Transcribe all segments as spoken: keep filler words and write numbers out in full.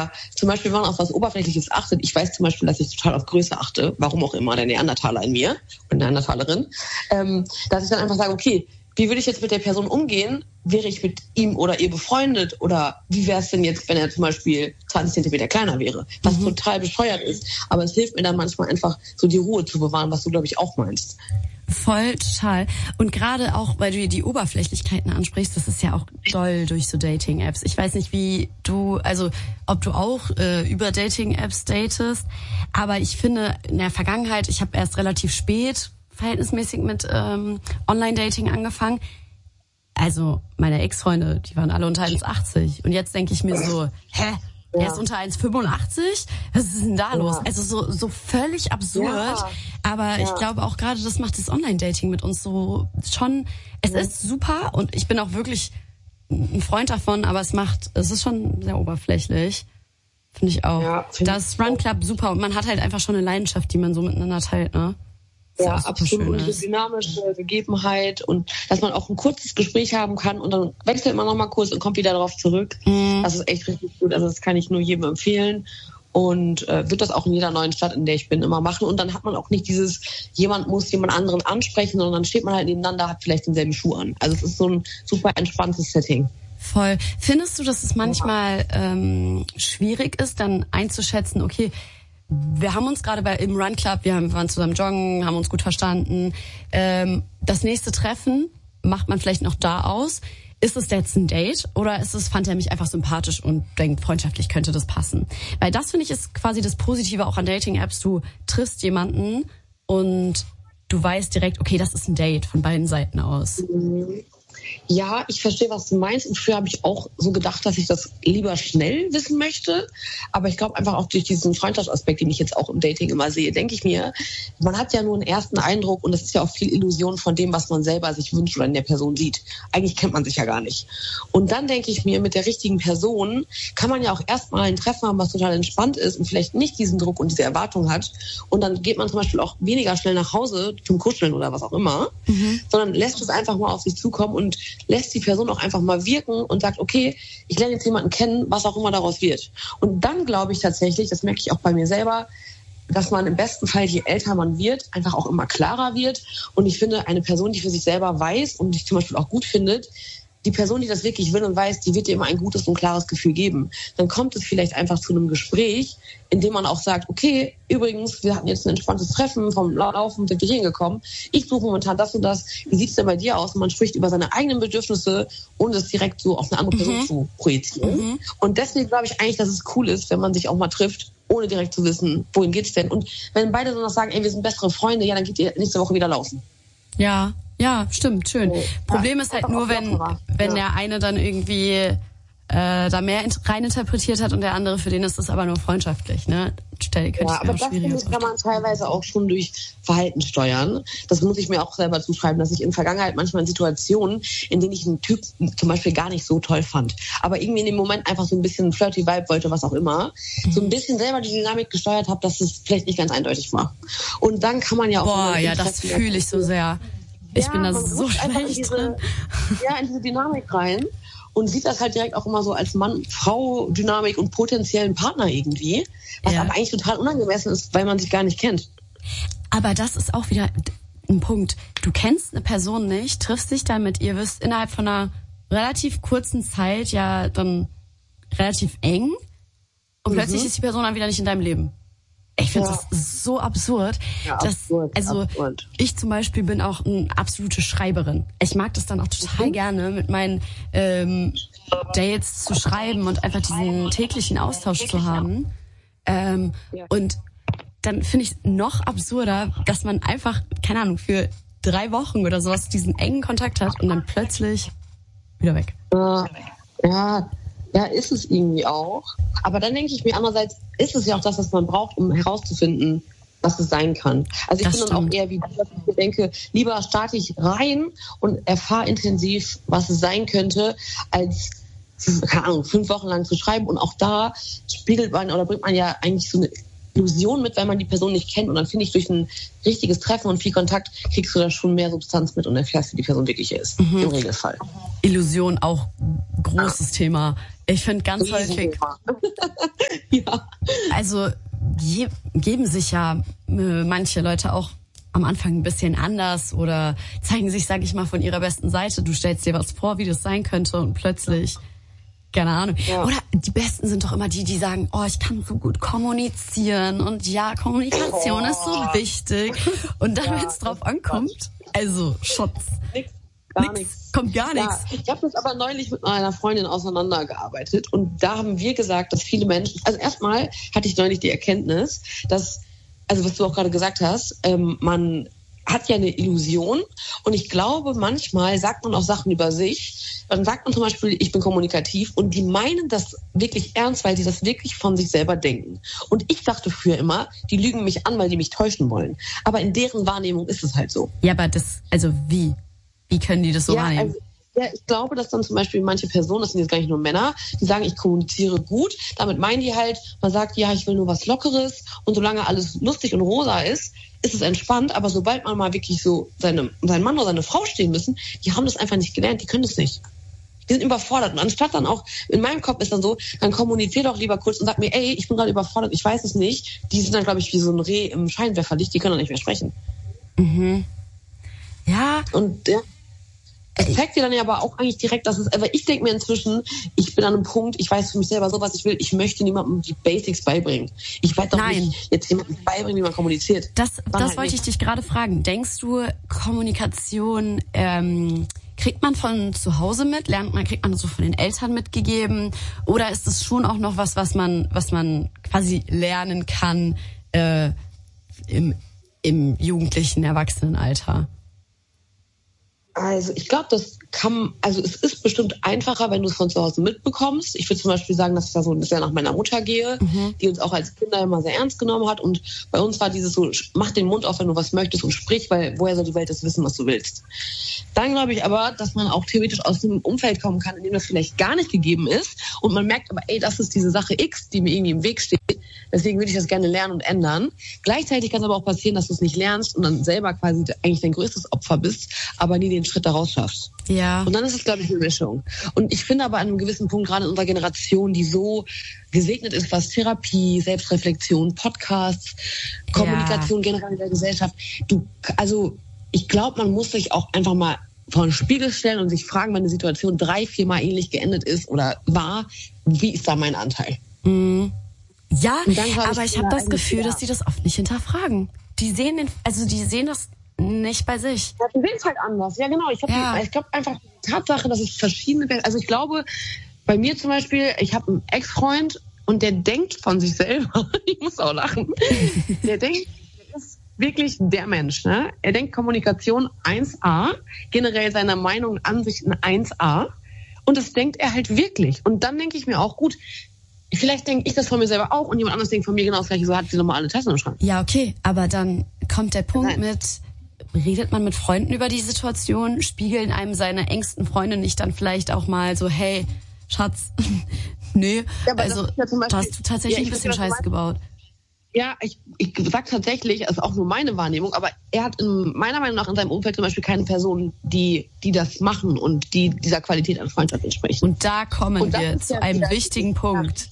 ja, zum Beispiel, wenn man auf was Oberflächliches achtet, ich weiß zum Beispiel, dass ich total auf Größe achte, warum auch immer, der Neandertaler in mir, und Neandertalerin, ähm, dass ich dann einfach sage, okay, wie würde ich jetzt mit der Person umgehen? Wäre ich mit ihm oder ihr befreundet? Oder wie wäre es denn jetzt, wenn er zum Beispiel zwanzig Zentimeter kleiner wäre? Was mhm. total bescheuert ist. Aber es hilft mir dann manchmal einfach, so die Ruhe zu bewahren, was du, glaube ich, auch meinst. Voll, total. Und gerade auch, weil du die Oberflächlichkeiten ansprichst, das ist ja auch doll durch so Dating-Apps. Ich weiß nicht, wie du, also ob du auch äh, über Dating-Apps datest, aber ich finde in der Vergangenheit, ich habe erst relativ spät verhältnismäßig mit ähm, Online-Dating angefangen. Also meine Ex-Freunde, die waren alle unter eins Komma achtzig. Und jetzt denke ich mir so, hä? Er ist unter eins Komma fünfundachtzig? Was ist denn da los? Ja. Also so so völlig absurd. Ja. Aber ja. ich glaube auch gerade, das macht das Online-Dating mit uns so schon, es ja. ist super und ich bin auch wirklich ein Freund davon, aber es macht, es ist schon sehr oberflächlich. Finde ich auch. Ja, find das Run Club super und man hat halt einfach schon eine Leidenschaft, die man so miteinander teilt, ne? Ja, absolut. Und diese dynamische Gegebenheit und dass man auch ein kurzes Gespräch haben kann und dann wechselt man nochmal kurz und kommt wieder darauf zurück. Mhm. Das ist echt richtig gut. Also das kann ich nur jedem empfehlen und äh, wird das auch in jeder neuen Stadt, in der ich bin, immer machen. Und dann hat man auch nicht dieses, jemand muss jemand anderen ansprechen, sondern dann steht man halt nebeneinander, hat vielleicht denselben Schuh an. Also es ist so ein super entspanntes Setting. Voll. Findest du, dass es manchmal ähm, schwierig ist, dann einzuschätzen, okay, wir haben uns gerade bei im Run Club, wir haben, waren zusammen joggen, haben uns gut verstanden. Ähm, das nächste Treffen macht man vielleicht noch da aus. Ist es jetzt ein Date oder ist es, fand er mich einfach sympathisch und denkt, freundschaftlich könnte das passen? Weil das, finde ich, ist quasi das Positive auch an Dating-Apps. Du triffst jemanden und du weißt direkt, okay, das ist ein Date von beiden Seiten aus. Ja, ich verstehe, was du meinst. Und früher habe ich auch so gedacht, dass ich das lieber schnell wissen möchte. Aber ich glaube einfach auch durch diesen Freundschaftsaspekt, den ich jetzt auch im Dating immer sehe, denke ich mir, man hat ja nur einen ersten Eindruck und das ist ja auch viel Illusion von dem, was man selber sich wünscht oder in der Person sieht. Eigentlich kennt man sich ja gar nicht. Und dann denke ich mir, mit der richtigen Person kann man ja auch erstmal ein Treffen haben, was total entspannt ist und vielleicht nicht diesen Druck und diese Erwartung hat. Und dann geht man zum Beispiel auch weniger schnell nach Hause zum Kuscheln oder was auch immer, mhm. sondern lässt es einfach mal auf sich zukommen und lässt die Person auch einfach mal wirken und sagt, okay, ich lerne jetzt jemanden kennen, was auch immer daraus wird. Und dann glaube ich tatsächlich, das merke ich auch bei mir selber, dass man im besten Fall, je älter man wird, einfach auch immer klarer wird. Und ich finde, eine Person, die für sich selber weiß und dich zum Beispiel auch gut findet, die Person, die das wirklich will und weiß, die wird dir immer ein gutes und klares Gefühl geben. Dann kommt es vielleicht einfach zu einem Gespräch, in dem man auch sagt, okay, übrigens, wir hatten jetzt ein entspanntes Treffen, vom Laufen sind wir hier hingekommen. Ich suche momentan das und das. Wie sieht es denn bei dir aus? Und man spricht über seine eigenen Bedürfnisse, ohne es direkt so auf eine andere Person mhm. zu projizieren. Mhm. Und deswegen glaube ich eigentlich, dass es cool ist, wenn man sich auch mal trifft, ohne direkt zu wissen, wohin geht's denn. Und wenn beide so noch sagen, ey, wir sind bessere Freunde, ja, dann geht ihr nächste Woche wieder laufen. Ja. Ja, stimmt, schön. Oh, Problem ja, ist halt nur, wenn wenn ja. der eine dann irgendwie äh, da mehr reininterpretiert hat und der andere, für den ist das aber nur freundschaftlich, ne? Stell, könnte ja, aber das finde ich, kann man teilweise auch schon durch Verhalten steuern. Das muss ich mir auch selber zuschreiben, dass ich in Vergangenheit manchmal in Situationen, in denen ich einen Typ zum Beispiel gar nicht so toll fand, aber irgendwie in dem Moment einfach so ein bisschen flirty Vibe wollte, was auch immer, mhm. so ein bisschen selber die Dynamik gesteuert habe, dass es vielleicht nicht ganz eindeutig war. Und dann kann man ja auch... Boah, ja, das fühle ich so sehr. Ich ja, bin da so schlecht in diese, ja, in diese Dynamik rein und sieht das halt direkt auch immer so als Mann-Frau-Dynamik und potenziellen Partner irgendwie, was ja. aber eigentlich total unangemessen ist, weil man sich gar nicht kennt. Aber das ist auch wieder ein Punkt. Du kennst eine Person nicht, triffst dich dann mit ihr, wirst innerhalb von einer relativ kurzen Zeit ja dann relativ eng und mhm. plötzlich ist die Person dann wieder nicht in deinem Leben. Ich finde ja. das so absurd. Ja, dass, absurd, also absurd. Ich zum Beispiel bin auch eine absolute Schreiberin. Ich mag das dann auch total mhm. gerne, mit meinen ähm, Dates zu schreiben und einfach diesen täglichen Austausch zu haben. Ähm, ja. Und dann finde ich noch absurder, dass man einfach, keine Ahnung, für drei Wochen oder sowas diesen engen Kontakt hat und dann plötzlich wieder weg. Ja, ja. Ja, ist es irgendwie auch. Aber dann denke ich mir, andererseits ist es ja auch das, was man braucht, um herauszufinden, was es sein kann. Also ich das bin stimmt. dann auch eher wie du, dass ich denke, lieber starte ich rein und erfahre intensiv, was es sein könnte, als, keine Ahnung, fünf Wochen lang zu schreiben. Und auch da spiegelt man oder bringt man ja eigentlich so eine Illusion mit, weil man die Person nicht kennt. Und dann finde ich, durch ein richtiges Treffen und viel Kontakt kriegst du da schon mehr Substanz mit und erfährst, wie die Person wirklich ist. Mhm. Im Regelfall. Illusion auch großes ah. Thema. Ich finde ganz häufig, also ge- geben sich ja äh, manche Leute auch am Anfang ein bisschen anders oder zeigen sich, sag ich mal, von ihrer besten Seite. Du stellst dir was vor, wie das sein könnte und plötzlich, keine Ahnung. Ja. Oder die Besten sind doch immer die, die sagen, oh, ich kann so gut kommunizieren und ja, Kommunikation oh. ist so wichtig. Und dann, ja, wenn es drauf ankommt, also Schutz. Nix, gar nichts. Kommt gar nichts. Ja, ich habe das aber neulich mit meiner Freundin auseinandergearbeitet und da haben wir gesagt, dass viele Menschen, also erstmal hatte ich neulich die Erkenntnis, dass, also was du auch gerade gesagt hast, ähm, man hat ja eine Illusion und ich glaube, manchmal sagt man auch Sachen über sich. Dann sagt man zum Beispiel, ich bin kommunikativ und die meinen das wirklich ernst, weil sie das wirklich von sich selber denken. Und ich dachte früher immer, die lügen mich an, weil die mich täuschen wollen. Aber in deren Wahrnehmung ist es halt so. Ja, aber das, also wie? Wie können die das so ja, wahrnehmen? Also, ja, ich glaube, dass dann zum Beispiel manche Personen, das sind jetzt gar nicht nur Männer, die sagen, ich kommuniziere gut. Damit meinen die halt, man sagt, ja, ich will nur was Lockeres und solange alles lustig und rosa ist, ist es entspannt. Aber sobald man mal wirklich so seine, seinen Mann oder seine Frau stehen müssen, die haben das einfach nicht gelernt, die können das nicht. Die sind überfordert. Und anstatt dann auch, in meinem Kopf ist dann so, dann kommunizier doch lieber kurz und sag mir, ey, ich bin gerade überfordert, ich weiß es nicht. Die sind dann, glaube ich, wie so ein Reh im Scheinwerferlicht, die können dann nicht mehr sprechen. Mhm. Ja. Und ja. Das zeigt dir dann ja aber auch eigentlich direkt, dass es, aber ich denke mir inzwischen, ich bin an einem Punkt, ich weiß für mich selber so, was ich will, ich möchte niemandem die Basics beibringen. Ich werde doch Nein. nicht jetzt jemandem beibringen, wie man kommuniziert. Das, das halt wollte ich dich gerade fragen. Denkst du, Kommunikation ähm, kriegt man von zu Hause mit, lernt man, kriegt man so von den Eltern mitgegeben, oder ist es schon auch noch was, was man, was man quasi lernen kann äh, im, im jugendlichen Erwachsenenalter? Also ich glaube, das kann, also es ist bestimmt einfacher, wenn du es von zu Hause mitbekommst. Ich würde zum Beispiel sagen, dass ich da so ein bisschen nach meiner Mutter gehe, mhm. die uns auch als Kinder immer sehr ernst genommen hat. Und bei uns war dieses so, mach den Mund auf, wenn du was möchtest und sprich, weil woher soll die Welt das wissen, was du willst. Dann glaube ich aber, dass man auch theoretisch aus einem Umfeld kommen kann, in dem das vielleicht gar nicht gegeben ist. Und man merkt aber, ey, das ist diese Sache X, die mir irgendwie im Weg steht. Deswegen würde ich das gerne lernen und ändern. Gleichzeitig kann es aber auch passieren, dass du es nicht lernst und dann selber quasi eigentlich dein größtes Opfer bist, aber nie den Schritt daraus schaffst. Ja. Und dann ist es, glaube ich, eine Mischung. Und ich finde aber an einem gewissen Punkt, gerade in unserer Generation, die so gesegnet ist, was Therapie, Selbstreflexion, Podcasts, Kommunikation ja. generell in der Gesellschaft, du, also ich glaube, man muss sich auch einfach mal vor den Spiegel stellen und sich fragen, wenn eine Situation drei, viermal ähnlich geendet ist oder war, wie ist da mein Anteil? Mhm. Ja, aber ich, ich habe das Gefühl, dass die das oft nicht hinterfragen. Die sehen den, also die sehen das nicht bei sich. Ja, die sehen es halt anders. Ja, genau. Ich, ja. ich glaube einfach die Tatsache, dass es verschiedene, also ich glaube, bei mir zum Beispiel, ich habe einen Ex-Freund und der denkt von sich selber, ich muss auch lachen, der denkt, der ist wirklich der Mensch. Ne? Er denkt Kommunikation eins a, generell seiner Meinung und Ansichten eins a und das denkt er halt wirklich. Und dann denke ich mir auch, gut, vielleicht denke ich das von mir selber auch und jemand anderes denkt von mir genau das Gleiche, so hat sie nochmal alle Tassen im Schrank. Ja, okay, aber dann kommt der Punkt Nein. mit, redet man mit Freunden über die Situation, spiegeln einem seine engsten Freunde nicht dann vielleicht auch mal so, hey, Schatz, nö, ja, also ja Beispiel, da hast du tatsächlich ja, ein bisschen Scheiße gebaut. Ja, ich, ich sag tatsächlich, also auch nur meine Wahrnehmung, aber er hat in meiner Meinung nach in seinem Umfeld zum Beispiel keine Personen, die, die das machen und die dieser Qualität an Freundschaft entsprechen. Und da kommen und wir zu ja einem wichtigen Punkt.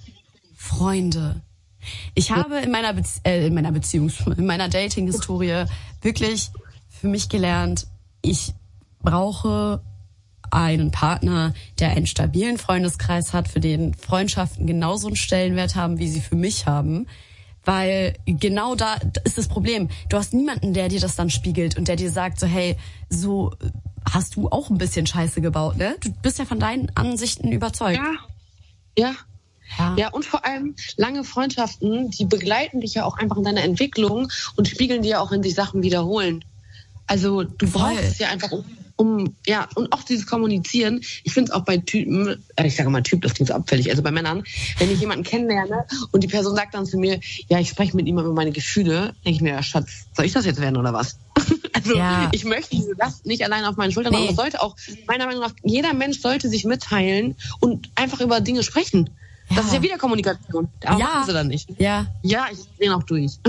Freunde. Ich habe in meiner, Bezie- äh, in meiner Beziehungs-, in meiner Dating-Historie wirklich für mich gelernt, ich brauche einen Partner, der einen stabilen Freundeskreis hat, für den Freundschaften genauso einen Stellenwert haben, wie sie für mich haben. Weil genau da ist das Problem. Du hast niemanden, der dir das dann spiegelt und der dir sagt so, hey, so hast du auch ein bisschen Scheiße gebaut, ne? Du bist ja von deinen Ansichten überzeugt. Ja, ja. Ja. ja, und vor allem lange Freundschaften, die begleiten dich ja auch einfach in deiner Entwicklung und spiegeln dir auch, wenn sich Sachen wiederholen. Also du Voll. brauchst es ja einfach, um, um, ja, und auch dieses Kommunizieren. Ich finde es auch bei Typen, ich sage mal Typ, das klingt so abfällig, also bei Männern, wenn ich jemanden kennenlerne und die Person sagt dann zu mir, ja, ich spreche mit ihm über meine Gefühle, denke ich mir, ja, Schatz, soll ich das jetzt werden oder was? Also ja. ich möchte diese Last nicht allein auf meinen Schultern, nee. aber sollte auch, meiner Meinung nach, jeder Mensch sollte sich mitteilen und einfach über Dinge sprechen. Ja. Das ist ja wieder Kommunikation. Aber ja. machen sie dann nicht. Ja. Ja, ich drehe noch durch.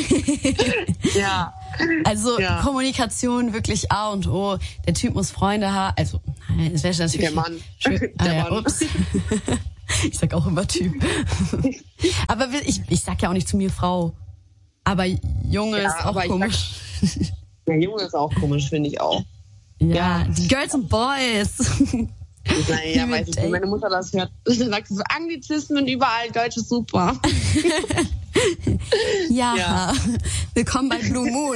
ja. Also ja. Kommunikation wirklich A und O. Der Typ muss Freunde haben. Also, nein, das wäre natürlich... Der Mann. Schön. Ah, Der ja, Mann. Ups. Ich sag auch immer Typ. Aber ich, ich sag ja auch nicht zu mir Frau. Aber Junge ja, ist auch komisch. Sag, ja, Junge ist auch komisch, finde ich auch. Ja, ja, die Girls und Boys. Naja, weiß ich, wenn meine Mutter das hört, dann sagt sie so, Anglizismen überall, Deutsch ist super. ja, ja, willkommen bei Blue Moon.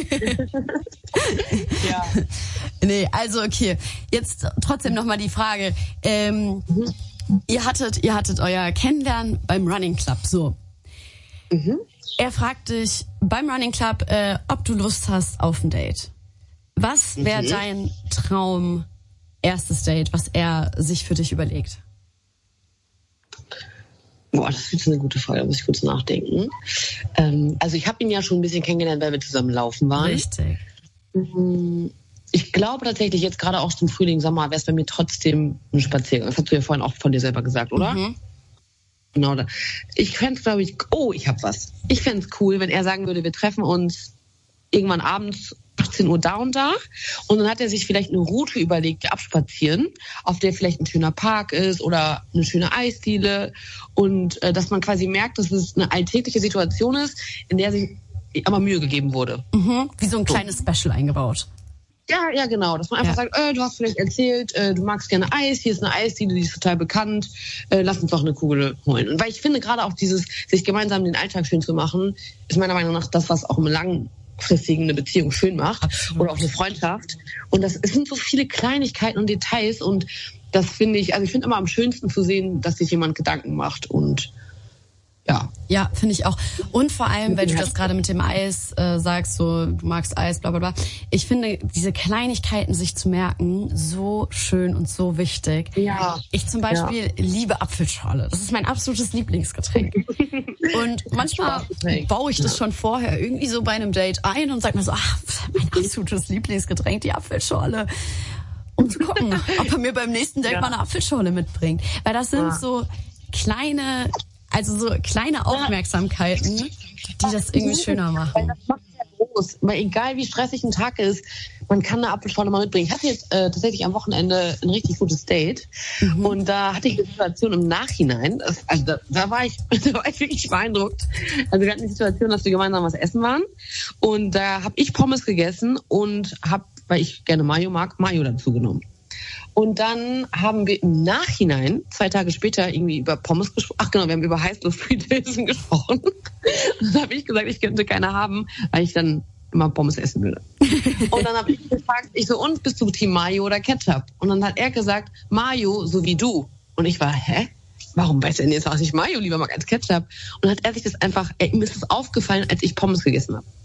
ja. Nee, also okay, jetzt trotzdem nochmal die Frage. Ähm, mhm. ihr, hattet, ihr hattet euer Kennenlernen beim Running Club, so. Mhm. Er fragt dich beim Running Club, äh, ob du Lust hast auf ein Date. Was wäre mhm. dein Traum erstes Date, was er sich für dich überlegt? Boah, das ist jetzt eine gute Frage, da muss ich kurz nachdenken. Ähm, also ich habe ihn ja schon ein bisschen kennengelernt, weil wir zusammen laufen waren. Richtig. Ich glaube tatsächlich, jetzt gerade auch zum Frühling, Sommer, wäre es bei mir trotzdem ein Spaziergang. Das hast du ja vorhin auch von dir selber gesagt, oder? Mhm. Genau. Da. Ich fände es, glaube ich, oh, ich habe was. Ich fände es cool, wenn er sagen würde, wir treffen uns irgendwann abends achtzehn Uhr da und da. Und dann hat er sich vielleicht eine Route überlegt, wir abspazieren, auf der vielleicht ein schöner Park ist oder eine schöne Eisdiele. Und äh, dass man quasi merkt, dass es eine alltägliche Situation ist, in der sich aber Mühe gegeben wurde. Mhm. Wie so ein kleines so. Special eingebaut. Ja, ja, genau. Dass man einfach ja. sagt, äh, du hast vielleicht erzählt, äh, du magst gerne Eis, hier ist eine Eisdiele, die ist total bekannt, äh, lass uns doch eine Kugel holen. Und weil ich finde, gerade auch dieses, sich gemeinsam den Alltag schön zu machen, ist meiner Meinung nach das, was auch im langfristigen eine Beziehung schön macht. Absolut. Oder auch eine Freundschaft. Und das es sind so viele Kleinigkeiten und Details und das finde ich, also ich finde immer am schönsten zu sehen, dass sich jemand Gedanken macht und ja. Ja, finde ich auch. Und vor allem, weil du das gerade mit dem Eis äh, sagst, so du magst Eis, bla bla bla. Ich finde, diese Kleinigkeiten sich zu merken, so schön und so wichtig. Ja. Ich zum Beispiel ja. liebe Apfelschorle. Das ist mein absolutes Lieblingsgetränk. Und manchmal baue ich das schon vorher irgendwie so bei einem Date ein und sage mir so, ach, mein absolutes Lieblingsgetränk, die Apfelschorle. Um zu gucken, ob er mir beim nächsten Date ja. mal eine Apfelschorle mitbringt. Weil das sind ja. so kleine... Also so kleine Aufmerksamkeiten, die das irgendwie schöner machen. Weil das macht ja groß. Weil egal wie stressig ein Tag ist, man kann eine Apfelschorle mal mitbringen. Ich hatte jetzt äh, tatsächlich am Wochenende ein richtig gutes Date. Mhm. Und da hatte ich eine Situation im Nachhinein. Das, also da, da, war ich, da war ich wirklich beeindruckt. Also wir hatten die Situation, dass wir gemeinsam was essen waren. Und da habe ich Pommes gegessen und habe, weil ich gerne Mayo mag, Mayo dazu genommen. Und dann haben wir im Nachhinein, zwei Tage später, irgendwie über Pommes gesprochen. Ach genau, wir haben über Heißluftfriedhülsen gesprochen. Und dann habe ich gesagt, ich könnte keine haben, weil ich dann immer Pommes essen würde. Und dann habe ich gefragt, ich so, und bist du Team Mayo oder Ketchup? Und dann hat er gesagt, Mayo, so wie du. Und ich war, hä? Warum weiß er denn jetzt, was ich Mayo lieber mag als Ketchup? Und dann hat er sich das einfach, er, ihm ist das aufgefallen, als ich Pommes gegessen habe.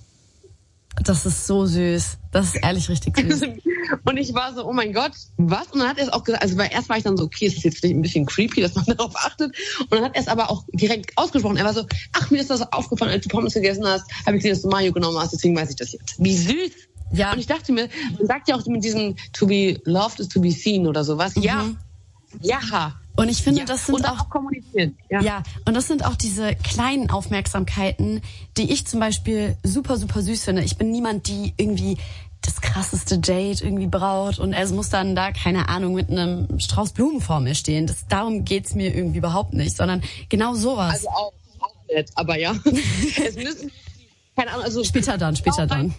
Das ist so süß. Das ist ehrlich richtig süß. Und ich war so, oh mein Gott, was? Und dann hat er es auch gesagt, also weil erst war ich dann so, okay, es ist jetzt ein bisschen creepy, dass man darauf achtet. Und dann hat er es aber auch direkt ausgesprochen. Er war so, ach, mir ist das aufgefallen, als du Pommes gegessen hast, habe ich gesehen, dass du Mayo genommen hast, deswegen weiß ich das jetzt. Wie süß. Ja. Und ich dachte mir, man sagt ja auch mit diesem to be loved is to be seen oder sowas. Mhm. Ja. Ja. Und ich finde, ja. das sind und auch, auch kommunizieren. Ja. ja, und das sind auch diese kleinen Aufmerksamkeiten, die ich zum Beispiel super, super süß finde. Ich bin niemand, die irgendwie das krasseste Date irgendwie braucht und es muss dann da, keine Ahnung, mit einem Strauß Blumen vor mir stehen. Das, darum geht's mir irgendwie überhaupt nicht, sondern genau sowas. Also auch, auch nett, aber ja. Es müssen, keine Ahnung, also später dann, später dann.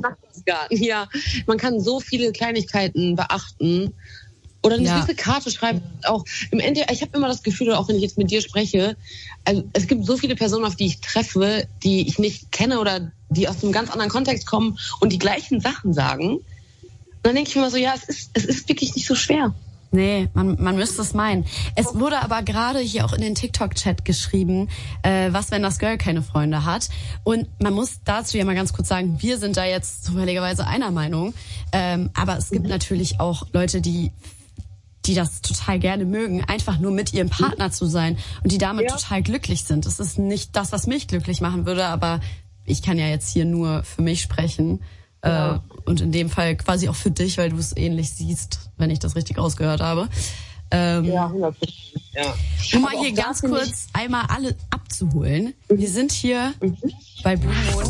Ja, man kann so viele Kleinigkeiten beachten. Oder eine ja. süße Karte schreiben. Auch im Endeffekt, ich habe immer das Gefühl, auch wenn ich jetzt mit dir spreche, also es gibt so viele Personen, auf die ich treffe, die ich nicht kenne oder die aus einem ganz anderen Kontext kommen und die gleichen Sachen sagen. Und dann denke ich mir immer so, ja, es ist, es ist wirklich nicht so schwer. Nee, man, man müsste es meinen. Es wurde aber gerade hier auch in den TikTok-Chat geschrieben, äh, was, wenn das Girl keine Freunde hat. Und man muss dazu ja mal ganz kurz sagen, wir sind da jetzt zufälligerweise einer Meinung. Ähm, aber es gibt mhm. natürlich auch Leute, die die das total gerne mögen, einfach nur mit ihrem Partner zu sein und die damit ja. total glücklich sind. Das ist nicht das, was mich glücklich machen würde, aber ich kann ja jetzt hier nur für mich sprechen ja. äh, und in dem Fall quasi auch für dich, weil du es ähnlich siehst, wenn ich das richtig ausgehört habe. Ähm, ja, hundert Prozent. Ja. Um mal hier ganz kurz einmal alle abzuholen. Mhm. Wir sind hier mhm. bei Blue Moon.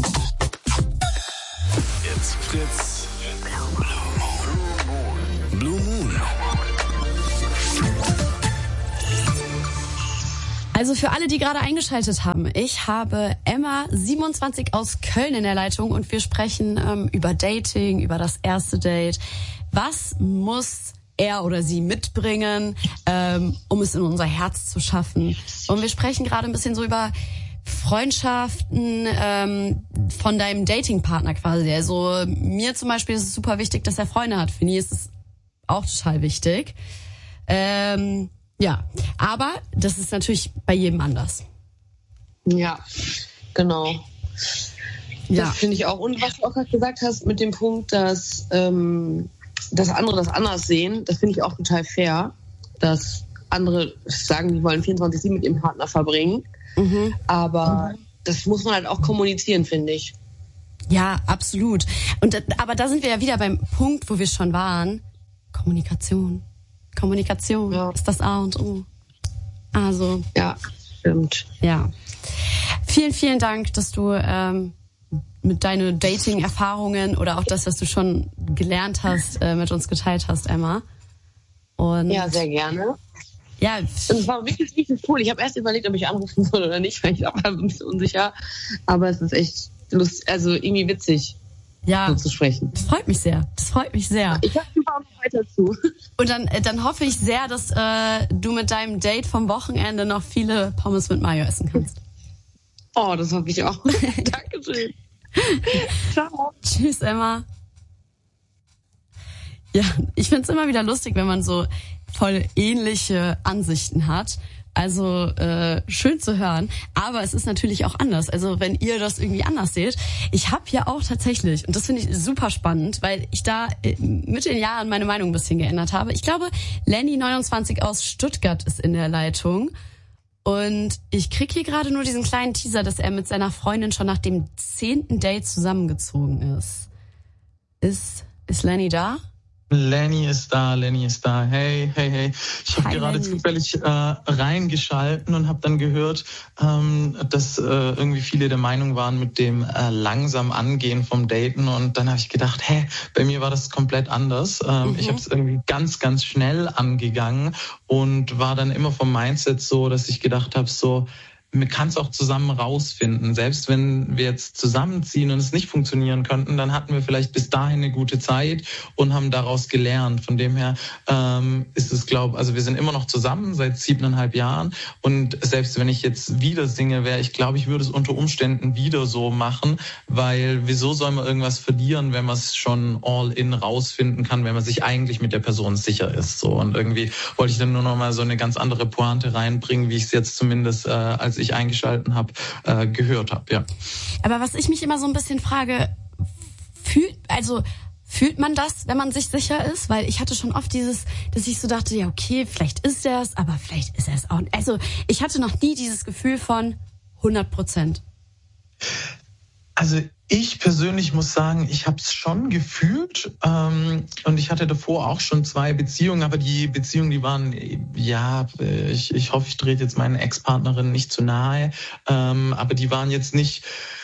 Jetzt Fritz. Blue Moon. Also für alle, die gerade eingeschaltet haben, ich habe Emma, siebenundzwanzig, aus Köln in der Leitung und wir sprechen ähm, über Dating, über das erste Date. Was muss er oder sie mitbringen, ähm, um es in unser Herz zu schaffen? Und wir sprechen gerade ein bisschen so über Freundschaften ähm, von deinem Datingpartner quasi. Also mir zum Beispiel ist es super wichtig, dass er Freunde hat. Für ihn ist es auch total wichtig. Ähm, ja, aber das ist natürlich bei jedem anders. Ja, genau. Ja. Das finde ich auch. Und was du auch gerade gesagt hast mit dem Punkt, dass, ähm, dass andere das anders sehen, das finde ich auch total fair, dass andere sagen, die wollen vierundzwanzig sieben mit ihrem Partner verbringen. Mhm. Aber mhm. das muss man halt auch kommunizieren, finde ich. Ja, absolut. Und aber da sind wir ja wieder beim Punkt, wo wir schon waren. Kommunikation. Kommunikation ja. ist das A und O. Also. Ja, stimmt. Ja. Vielen, vielen Dank, dass du ähm, mit deinen Dating-Erfahrungen oder auch das, was du schon gelernt hast, äh, mit uns geteilt hast, Emma. Und ja, sehr gerne. Ja, es war wirklich richtig cool. Ich habe erst überlegt, ob ich anrufen soll oder nicht, weil ich auch ein bisschen unsicher. Aber es ist echt lustig, also irgendwie witzig, ja, so zu sprechen. Das freut mich sehr. Das freut mich sehr. Ich habe auch noch weiter zu. Und dann, dann hoffe ich sehr, dass äh, du mit deinem Date vom Wochenende noch viele Pommes mit Mayo essen kannst. Oh, das hoffe ich auch. Dankeschön. Ciao. Tschüss, Emma. Ja, ich find's immer wieder lustig, wenn man so voll ähnliche Ansichten hat. Also äh, schön zu hören. Aber es ist natürlich auch anders. Also wenn ihr das irgendwie anders seht. Ich habe ja auch tatsächlich, und das finde ich super spannend, weil ich da mit den Jahren meine Meinung ein bisschen geändert habe. Ich glaube, Lenny, neunundzwanzig, aus Stuttgart ist in der Leitung. Und ich krieg hier gerade nur diesen kleinen Teaser, dass er mit seiner Freundin schon nach dem zehnten Date zusammengezogen ist. Ist, ist Lenny da? Lenny ist da, Lenny ist da. Hey, hey, hey. Ich habe gerade Lenny. zufällig äh, reingeschalten und habe dann gehört, ähm, dass äh, irgendwie viele der Meinung waren mit dem äh, langsam Angehen vom Daten. Und dann habe ich gedacht, hä, bei mir war das komplett anders. Ähm, mhm. Ich habe es irgendwie ganz, ganz schnell angegangen und war dann immer vom Mindset so, dass ich gedacht habe, so, man kann es auch zusammen rausfinden. Selbst wenn wir jetzt zusammenziehen und es nicht funktionieren könnten, dann hatten wir vielleicht bis dahin eine gute Zeit und haben daraus gelernt. Von dem her ähm, ist es, glaube also wir sind immer noch zusammen seit siebeneinhalb Jahren. Und selbst wenn ich jetzt wieder Single wäre, ich glaube, ich würde es unter Umständen wieder so machen, weil wieso soll man irgendwas verlieren, wenn man es schon all in rausfinden kann, wenn man sich eigentlich mit der Person sicher ist. So. Und irgendwie wollte ich dann nur noch mal so eine ganz andere Pointe reinbringen, wie ich es jetzt zumindest äh, als ich eingeschalten habe, äh, gehört habe, ja. Aber was ich mich immer so ein bisschen frage, fühlt, also fühlt man das, wenn man sich sicher ist? Weil ich hatte schon oft dieses, dass ich so dachte, ja okay, vielleicht ist er es, aber vielleicht ist er es auch nicht. Also ich hatte noch nie dieses Gefühl von hundert Prozent. Also ich persönlich muss sagen, ich habe es schon gefühlt ähm, und ich hatte davor auch schon zwei Beziehungen, aber die Beziehungen, die waren, ja, ich, ich hoffe, ich drehe jetzt meine Ex-Partnerin nicht zu nahe, ähm, aber die waren jetzt nicht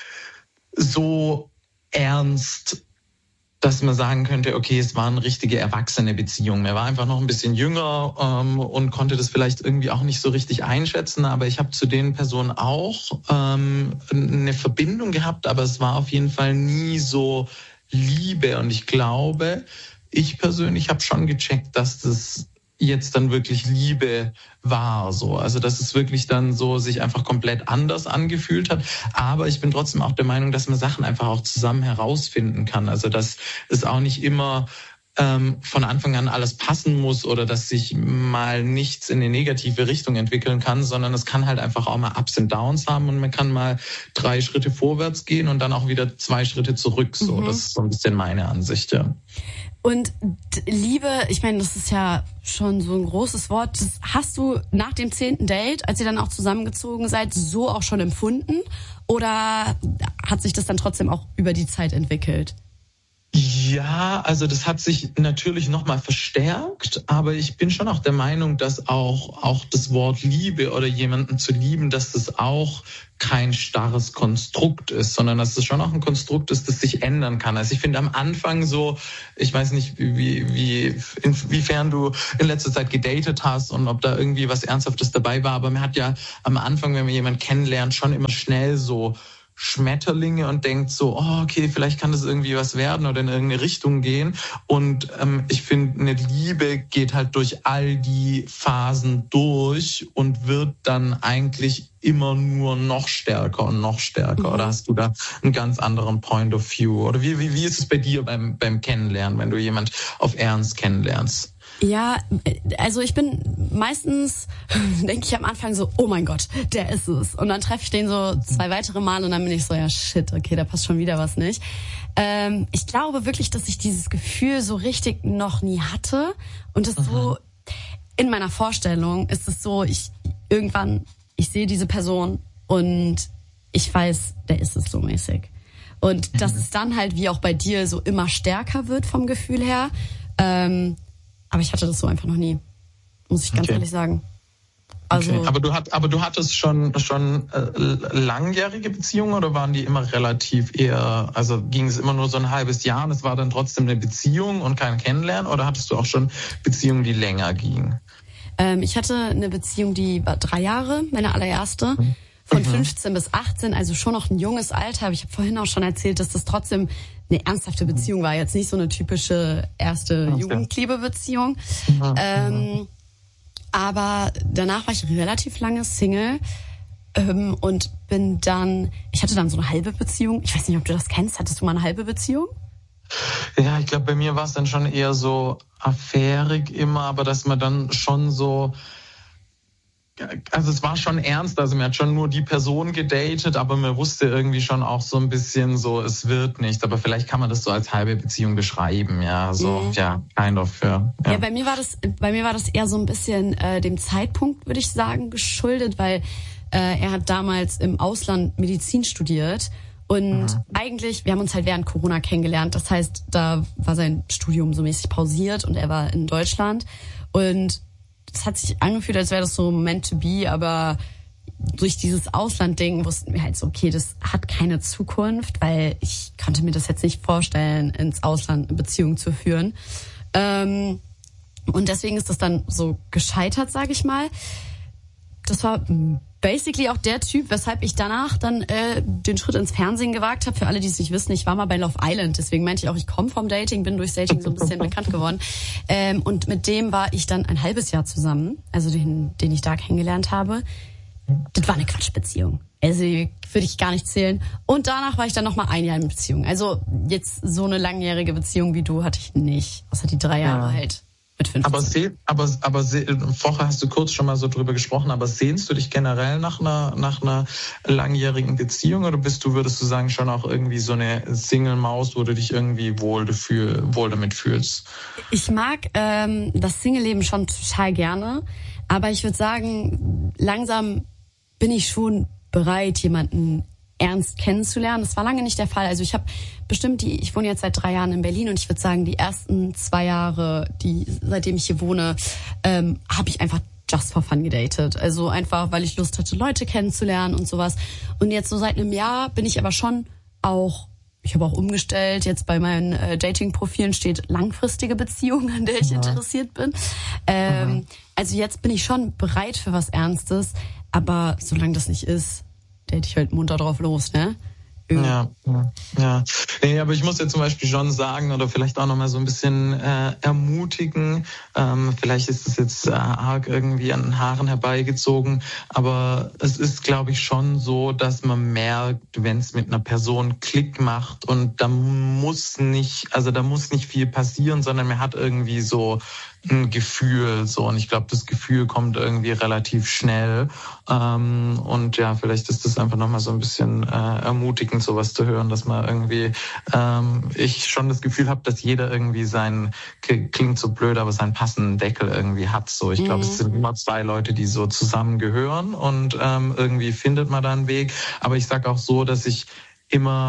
so ernst, dass man sagen könnte, okay, es war eine richtige erwachsene Beziehung. Er war einfach noch ein bisschen jünger ähm, und konnte das vielleicht irgendwie auch nicht so richtig einschätzen. Aber ich habe zu den Personen auch ähm, eine Verbindung gehabt, aber es war auf jeden Fall nie so Liebe. Und ich glaube, ich persönlich habe schon gecheckt, dass das jetzt dann wirklich Liebe war, so. Also, dass es wirklich dann so sich einfach komplett anders angefühlt hat. Aber ich bin trotzdem auch der Meinung, dass man Sachen einfach auch zusammen herausfinden kann. Also, dass es auch nicht immer ähm, von Anfang an alles passen muss oder dass sich mal nichts in eine negative Richtung entwickeln kann, sondern es kann halt einfach auch mal Ups und Downs haben und man kann mal drei Schritte vorwärts gehen und dann auch wieder zwei Schritte zurück. So, mhm. Das ist so ein bisschen meine Ansicht, ja. Und Liebe, ich meine, das ist ja schon so ein großes Wort. Das hast du nach dem zehnten Date, als ihr dann auch zusammengezogen seid, so auch schon empfunden? Oder hat sich das dann trotzdem auch über die Zeit entwickelt? Ja, also das hat sich natürlich nochmal verstärkt, aber ich bin schon auch der Meinung, dass auch, auch das Wort Liebe oder jemanden zu lieben, dass das auch kein starres Konstrukt ist, sondern dass es schon auch ein Konstrukt ist, das sich ändern kann. Also ich finde am Anfang so, ich weiß nicht, wie, wie, inwiefern du in letzter Zeit gedatet hast und ob da irgendwie was Ernsthaftes dabei war, aber man hat ja am Anfang, wenn man jemanden kennenlernt, schon immer schnell so Schmetterlinge und denkt so, oh, okay, vielleicht kann das irgendwie was werden oder in irgendeine Richtung gehen. Und ähm, ich finde, eine Liebe geht halt durch all die Phasen durch und wird dann eigentlich immer nur noch stärker und noch stärker. Mhm. Oder hast du da einen ganz anderen Point of View? Oder wie, wie, wie ist es bei dir beim, beim Kennenlernen, wenn du jemand auf Ernst kennenlernst? Ja, also ich bin meistens, denke ich am Anfang so, oh mein Gott, der ist es. Und dann treffe ich den so zwei weitere Mal und dann bin ich so, ja shit, okay, da passt schon wieder was nicht. Ähm, ich glaube wirklich, dass ich dieses Gefühl so richtig noch nie hatte. Und es so, in meiner Vorstellung ist es so, ich irgendwann, ich sehe diese Person und ich weiß, der ist es so mäßig. Und dass es dann halt, wie auch bei dir, so immer stärker wird vom Gefühl her. Ähm, Aber ich hatte das so einfach noch nie, muss ich ganz okay. ehrlich sagen. Also, okay. aber, du hat, aber du hattest schon, schon äh, langjährige Beziehungen oder waren die immer relativ eher, also ging es immer nur so ein halbes Jahr und es war dann trotzdem eine Beziehung und kein Kennenlernen oder hattest du auch schon Beziehungen, die länger gingen? Ähm, ich hatte eine Beziehung, die war drei Jahre, meine allererste. Mhm. Von fünfzehn bis achtzehn, also schon noch ein junges Alter. Aber ich habe vorhin auch schon erzählt, dass das trotzdem eine ernsthafte Beziehung war. Jetzt nicht so eine typische erste okay. Jugendliebe-Beziehung. Mhm. Ähm, aber danach war ich relativ lange Single ähm, und bin dann, ich hatte dann so eine halbe Beziehung. Ich weiß nicht, ob du das kennst. Hattest du mal eine halbe Beziehung? Ja, ich glaube, bei mir war es dann schon eher so affärig immer, aber dass man dann schon so... Also es war schon ernst, also man hat schon nur die Person gedatet, aber man wusste irgendwie schon auch so ein bisschen so, es wird nicht. Aber vielleicht kann man das so als halbe Beziehung beschreiben, ja, so, mhm. ja, kind of, ja. Ja, ja bei mir war das, bei mir war das eher so ein bisschen äh, dem Zeitpunkt, würde ich sagen, geschuldet, weil äh, er hat damals im Ausland Medizin studiert und mhm. eigentlich, wir haben uns halt während Corona kennengelernt, das heißt, da war sein Studium so mäßig pausiert und er war in Deutschland und es hat sich angefühlt, als wäre das so meant to be, aber durch dieses Ausland-Ding wussten wir halt so, okay, das hat keine Zukunft, weil ich konnte mir das jetzt nicht vorstellen, ins Ausland eine Beziehung zu führen. Ähm, und deswegen ist das dann so gescheitert, sage ich mal. Das war basically auch der Typ, weshalb ich danach dann äh, den Schritt ins Fernsehen gewagt habe. Für alle, die es nicht wissen, ich war mal bei Love Island, deswegen meinte ich auch, ich komme vom Dating, bin durchs Dating so ein bisschen bekannt geworden. Ähm, und mit dem war ich dann ein halbes Jahr zusammen, also den, den ich da kennengelernt habe. Das war eine Quatschbeziehung. Also würde ich gar nicht zählen. Und danach war ich dann noch mal ein Jahr in Beziehung. Also jetzt so eine langjährige Beziehung wie du hatte ich nicht, außer die drei Jahre ja. halt. Aber, seh, aber, aber seh, vorher hast du kurz schon mal so drüber gesprochen, aber sehnst du dich generell nach einer, nach einer langjährigen Beziehung oder bist du, würdest du sagen, schon auch irgendwie so eine Single-Maus, wo du dich irgendwie wohl, dafür, wohl damit fühlst? Ich mag ähm, das Single-Leben schon total gerne, aber ich würde sagen, langsam bin ich schon bereit, jemanden ernst kennenzulernen. Das war lange nicht der Fall. Also ich habe bestimmt die, ich wohne jetzt seit drei Jahren in Berlin und ich würde sagen, die ersten zwei Jahre, die seitdem ich hier wohne, ähm, habe ich einfach just for fun gedatet. Also einfach, weil ich Lust hatte, Leute kennenzulernen und sowas. Und jetzt so seit einem Jahr bin ich aber schon auch, ich habe auch umgestellt, jetzt bei meinen äh, Dating-Profilen steht langfristige Beziehung, an der ich ja. interessiert bin. Ähm, mhm. Also jetzt bin ich schon bereit für was Ernstes, aber solange das nicht ist, date ich halt munter drauf los, ne? Ja, ja, ja. Nee, aber ich muss ja zum Beispiel schon sagen oder vielleicht auch nochmal so ein bisschen äh, ermutigen, ähm, vielleicht ist es jetzt äh, arg irgendwie an den Haaren herbeigezogen, aber es ist, glaube ich, schon so, dass man merkt, wenn es mit einer Person Klick macht und da muss nicht, also da muss nicht viel passieren, sondern man hat irgendwie so ein Gefühl, so, und ich glaube, das Gefühl kommt irgendwie relativ schnell, ähm, und ja, vielleicht ist das einfach nochmal so ein bisschen äh, ermutigend, sowas zu hören, dass man irgendwie, ähm, ich schon das Gefühl habe, dass jeder irgendwie seinen, klingt so blöd, aber seinen passenden Deckel irgendwie hat, so. Ich glaube, mhm. es sind immer zwei Leute, die so zusammengehören und ähm, irgendwie findet man da einen Weg, aber ich sag auch so, dass ich immer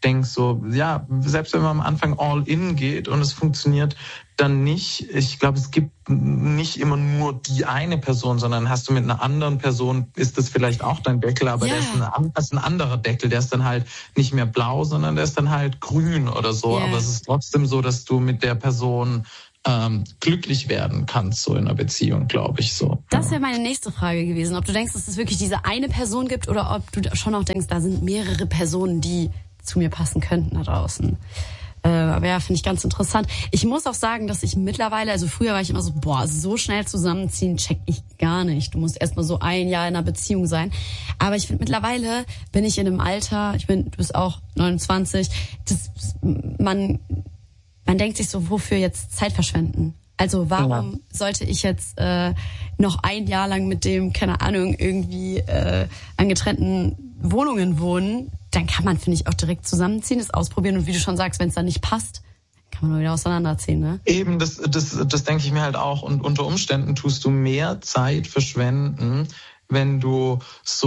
denke so, ja, selbst wenn man am Anfang all in geht und es funktioniert dann nicht, ich glaube, es gibt nicht immer nur die eine Person, sondern hast du mit einer anderen Person, ist das vielleicht auch dein Deckel, aber ja. der ist ein, das ist ein anderer Deckel, der ist dann halt nicht mehr blau, sondern der ist dann halt grün oder so. Ja. Aber es ist trotzdem so, dass du mit der Person ähm, glücklich werden kannst, so in einer Beziehung, glaube ich so. Das wäre meine nächste Frage gewesen, ob du denkst, dass es wirklich diese eine Person gibt oder ob du schon auch denkst, da sind mehrere Personen, die zu mir passen könnten da draußen. Aber ja, finde ich ganz interessant. Ich muss auch sagen, dass ich mittlerweile, also früher war ich immer so, boah, so schnell zusammenziehen check ich gar nicht. Du musst erstmal so ein Jahr in einer Beziehung sein. Aber ich finde, mittlerweile bin ich in einem Alter, ich bin, du bist auch neunundzwanzig, das, man, man denkt sich so, wofür jetzt Zeit verschwenden? Also warum ja. sollte ich jetzt äh, noch ein Jahr lang mit dem, keine Ahnung, irgendwie äh, an getrennten Wohnungen wohnen? Dann kann man, finde ich, auch direkt zusammenziehen, das ausprobieren und wie du schon sagst, wenn es dann nicht passt, kann man nur wieder auseinanderziehen, ne? Eben, das, das, das denke ich mir halt auch. Und unter Umständen tust du mehr Zeit verschwenden, wenn du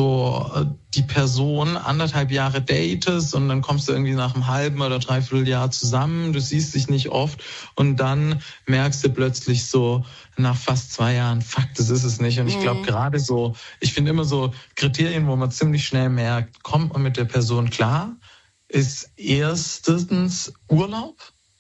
so die Person anderthalb Jahre datest und dann kommst du irgendwie nach einem halben oder dreiviertel Jahr zusammen, du siehst dich nicht oft und dann merkst du plötzlich so nach fast zwei Jahren, fuck, das ist es nicht. Und ich glaube gerade so, ich finde immer so Kriterien, wo man ziemlich schnell merkt, kommt man mit der Person klar, ist erstens Urlaub.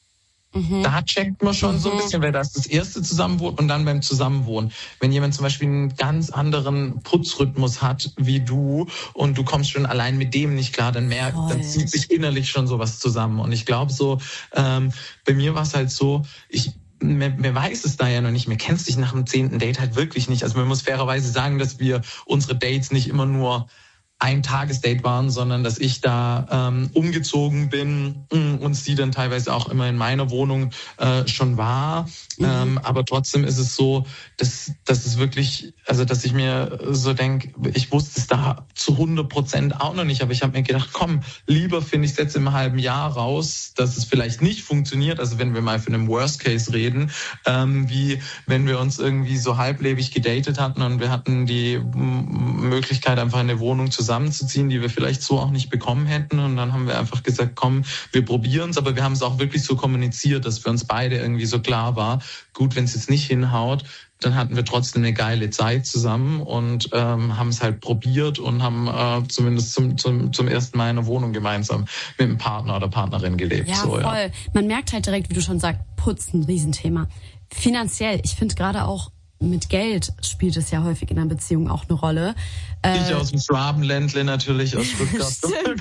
Mhm. Da checkt man schon mhm. so ein bisschen, weil da ist das erste Zusammenwohnen und dann beim Zusammenwohnen. Wenn jemand zum Beispiel einen ganz anderen Putzrhythmus hat wie du und du kommst schon allein mit dem nicht klar, dann merkt, Voll. dann zieht sich innerlich schon sowas zusammen. Und ich glaube so, ähm, bei mir war es halt so, ich Mir, mir weiß es da ja noch nicht, mir kennst dich nach dem zehnten Date halt wirklich nicht. Also man muss fairerweise sagen, dass wir unsere Dates nicht immer nur ein Tagesdate waren, sondern dass ich da ähm, umgezogen bin und sie dann teilweise auch immer in meiner Wohnung äh, schon war. Mhm. Ähm, aber trotzdem ist es so, dass, dass es wirklich, also dass ich mir so denke, ich wusste es da zu hundert Prozent auch noch nicht, aber ich habe mir gedacht, komm, lieber finde ich es jetzt im halben Jahr raus, dass es vielleicht nicht funktioniert, also wenn wir mal von einem Worst Case reden, ähm, wie wenn wir uns irgendwie so halblebig gedatet hatten und wir hatten die M- Möglichkeit, einfach in eine Wohnung zu zusammenzuziehen, die wir vielleicht so auch nicht bekommen hätten. Und dann haben wir einfach gesagt, komm, wir probieren es, aber wir haben es auch wirklich so kommuniziert, dass für uns beide irgendwie so klar war, gut, wenn es jetzt nicht hinhaut, dann hatten wir trotzdem eine geile Zeit zusammen und ähm, haben es halt probiert und haben äh, zumindest zum, zum, zum ersten Mal in einer Wohnung gemeinsam mit einem Partner oder Partnerin gelebt. Ja, so, voll. Ja. Man merkt halt direkt, wie du schon sagst, Putzen, Riesenthema. Finanziell, ich finde gerade auch mit Geld spielt es ja häufig in einer Beziehung auch eine Rolle. Ich äh, aus dem Schwabenländle natürlich, aus Stuttgart.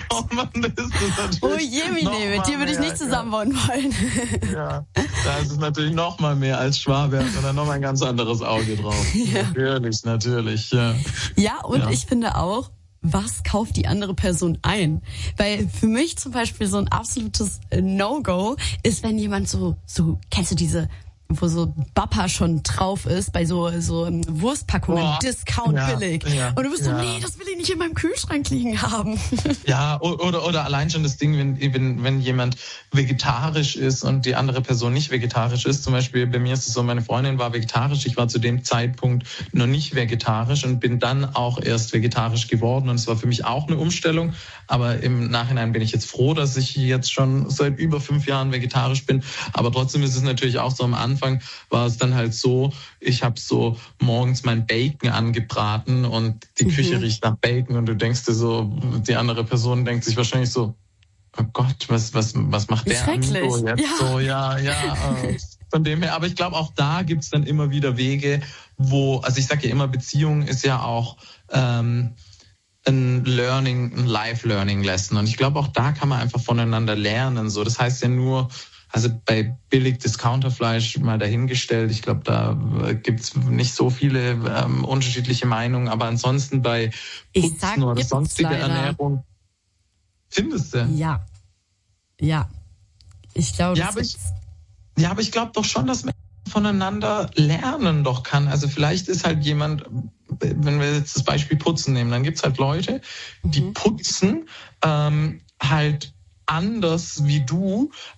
Oh Jemine, mit dir würde ich nicht zusammen wohnen wollen. Ja, da ist es natürlich noch mal mehr als Schwabe, hat man da noch mal ein ganz anderes Auge drauf. Ja. Natürlich, natürlich. Ja, ja und ja. ich finde auch, was kauft die andere Person ein? Weil für mich zum Beispiel so ein absolutes No-Go ist, wenn jemand so, so, kennst du diese, wo so Bappa schon drauf ist, bei so so Wurstpackungen, Boah, Discount ja, billig. Ja, und du bist ja. so, nee, das will ich nicht in meinem Kühlschrank liegen haben. Ja, oder oder allein schon das Ding, wenn wenn wenn jemand vegetarisch ist und die andere Person nicht vegetarisch ist. Zum Beispiel bei mir ist es so, meine Freundin war vegetarisch, ich war zu dem Zeitpunkt noch nicht vegetarisch und bin dann auch erst vegetarisch geworden. Und es war für mich auch eine Umstellung. Aber im Nachhinein bin ich jetzt froh, dass ich jetzt schon seit über fünf Jahren vegetarisch bin. Aber trotzdem ist es natürlich auch so am Anfang Anfang war es dann halt so, ich habe so morgens mein Bacon angebraten und die mhm. Küche riecht nach Bacon und du denkst dir so, die andere Person denkt sich wahrscheinlich so, oh Gott, was was was macht der Amigo jetzt ja. so, ja, ja, äh, von dem her. Aber ich glaube, auch da gibt's dann immer wieder Wege, wo, also ich sage ja immer, Beziehung ist ja auch ähm, ein Learning, ein Life-Learning-Lesson und ich glaube, auch da kann man einfach voneinander lernen. So, das heißt ja nur, also bei billig Discounterfleisch mal dahingestellt. Ich glaube, da gibt's nicht so viele ähm, unterschiedliche Meinungen. Aber ansonsten bei Putzen sag, oder sonstige Ernährung, findest du? Ja. Ja. Ich glaube, ja, aber ich, ja, aber ich glaube doch schon, dass man voneinander lernen doch kann. Also vielleicht ist halt jemand, wenn wir jetzt das Beispiel Putzen nehmen, dann gibt's halt Leute, die mhm. putzen ähm, halt anders wie du,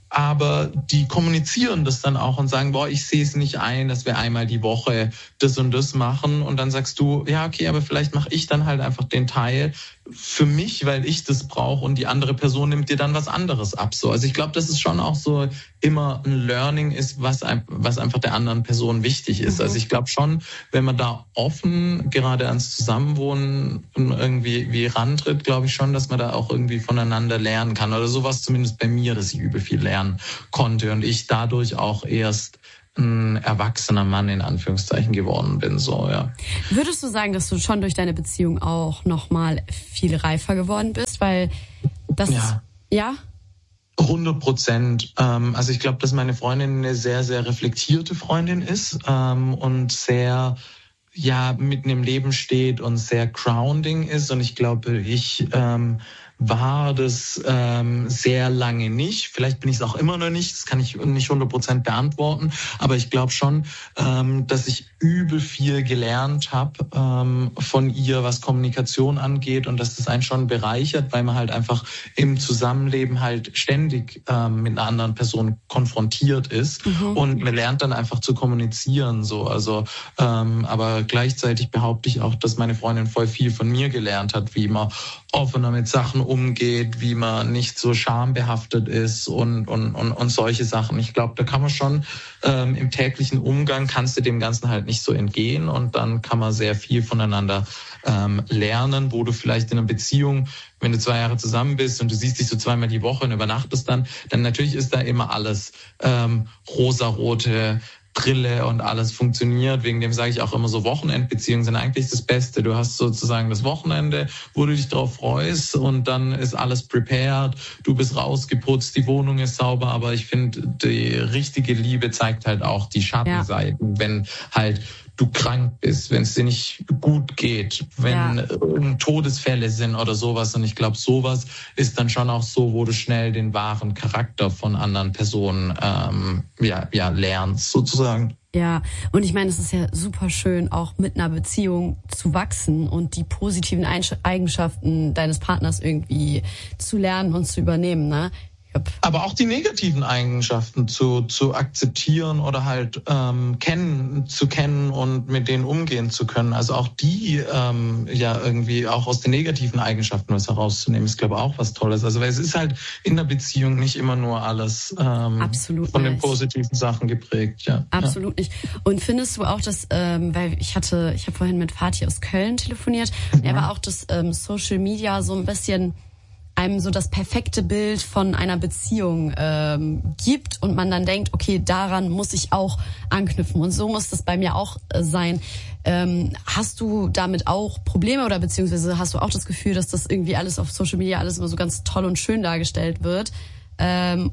aber die kommunizieren das dann auch und sagen, boah, ich sehe es nicht ein, dass wir einmal die Woche das und das machen. Und dann sagst du, ja, okay, aber vielleicht mache ich dann halt einfach den Teil für mich, weil ich das brauche, und die andere Person nimmt dir dann was anderes ab. So, also ich glaube, dass es schon auch so immer ein Learning ist, was, was einfach der anderen Person wichtig ist. Mhm. Also ich glaube schon, wenn man da offen gerade ans Zusammenwohnen irgendwie wie rantritt, glaube ich schon, dass man da auch irgendwie voneinander lernen kann. Oder sowas zumindest bei mir, dass ich übel viel lernen konnte und ich dadurch auch erst ein erwachsener Mann in Anführungszeichen geworden bin, so, ja. Würdest du sagen, dass du schon durch deine Beziehung auch nochmal viel reifer geworden bist? Weil das, ja. ja? hundert Prozent. Also ich glaube, dass meine Freundin eine sehr, sehr reflektierte Freundin ist und sehr, ja, mitten im Leben steht und sehr grounding ist. Und ich glaube, ich ähm, war das ähm, sehr lange nicht. Vielleicht bin ich es auch immer noch nicht. Das kann ich nicht hundert Prozent beantworten. Aber ich glaube schon, ähm, dass ich übel viel gelernt habe ähm, von ihr, was Kommunikation angeht, und dass das einen schon bereichert, weil man halt einfach im Zusammenleben halt ständig ähm, mit einer anderen Person konfrontiert ist. Mhm. Und man lernt dann einfach zu kommunizieren. So, also, ähm, aber gleichzeitig behaupte ich auch, dass meine Freundin voll viel von mir gelernt hat, wie man offener mit Sachen umgeht, wie man nicht so schambehaftet ist und und und, und solche Sachen. Ich glaube, da kann man schon ähm, im täglichen Umgang kannst du dem Ganzen halt nicht so entgehen, und dann kann man sehr viel voneinander ähm, lernen, wo du vielleicht in einer Beziehung, wenn du zwei Jahre zusammen bist und du siehst dich so zweimal die Woche und übernachtest dann, dann natürlich ist da immer alles ähm, rosarote Brille und alles funktioniert. Wegen dem sage ich auch immer so, Wochenendbeziehungen sind eigentlich das Beste. Du hast sozusagen das Wochenende, wo du dich drauf freust, und dann ist alles prepared. Du bist rausgeputzt, die Wohnung ist sauber. Aber ich finde, die richtige Liebe zeigt halt auch die Schattenseiten, ja. Wenn halt du krank bist, wenn es dir nicht gut geht, wenn ja. Todesfälle sind oder sowas. Und ich glaube, sowas ist dann schon auch so, wo du schnell den wahren Charakter von anderen Personen ähm, ja, ja, lernst, sozusagen. Ja, und ich meine, es ist ja super schön, auch mit einer Beziehung zu wachsen und die positiven Eigenschaften deines Partners irgendwie zu lernen und zu übernehmen, ne? Aber auch die negativen Eigenschaften zu zu akzeptieren oder halt ähm, kennen zu kennen und mit denen umgehen zu können. Also auch die ähm, ja irgendwie auch aus den negativen Eigenschaften was herauszunehmen, ist, glaube ich, auch was Tolles. Also weil es ist halt in der Beziehung nicht immer nur alles ähm, Absolut von nice. den positiven Sachen geprägt. Ja. Absolut ja. nicht. Und findest du auch, dass, ähm, weil ich hatte, ich habe vorhin mit Fatih aus Köln telefoniert, mhm. er war auch, dass ähm, Social Media so ein bisschen einem so das perfekte Bild von einer Beziehung ähm, gibt und man dann denkt, okay, daran muss ich auch anknüpfen, und so muss das bei mir auch äh, sein. Ähm, hast du damit auch Probleme, oder beziehungsweise hast du auch das Gefühl, dass das irgendwie alles auf Social Media alles immer so ganz toll und schön dargestellt wird? Ähm,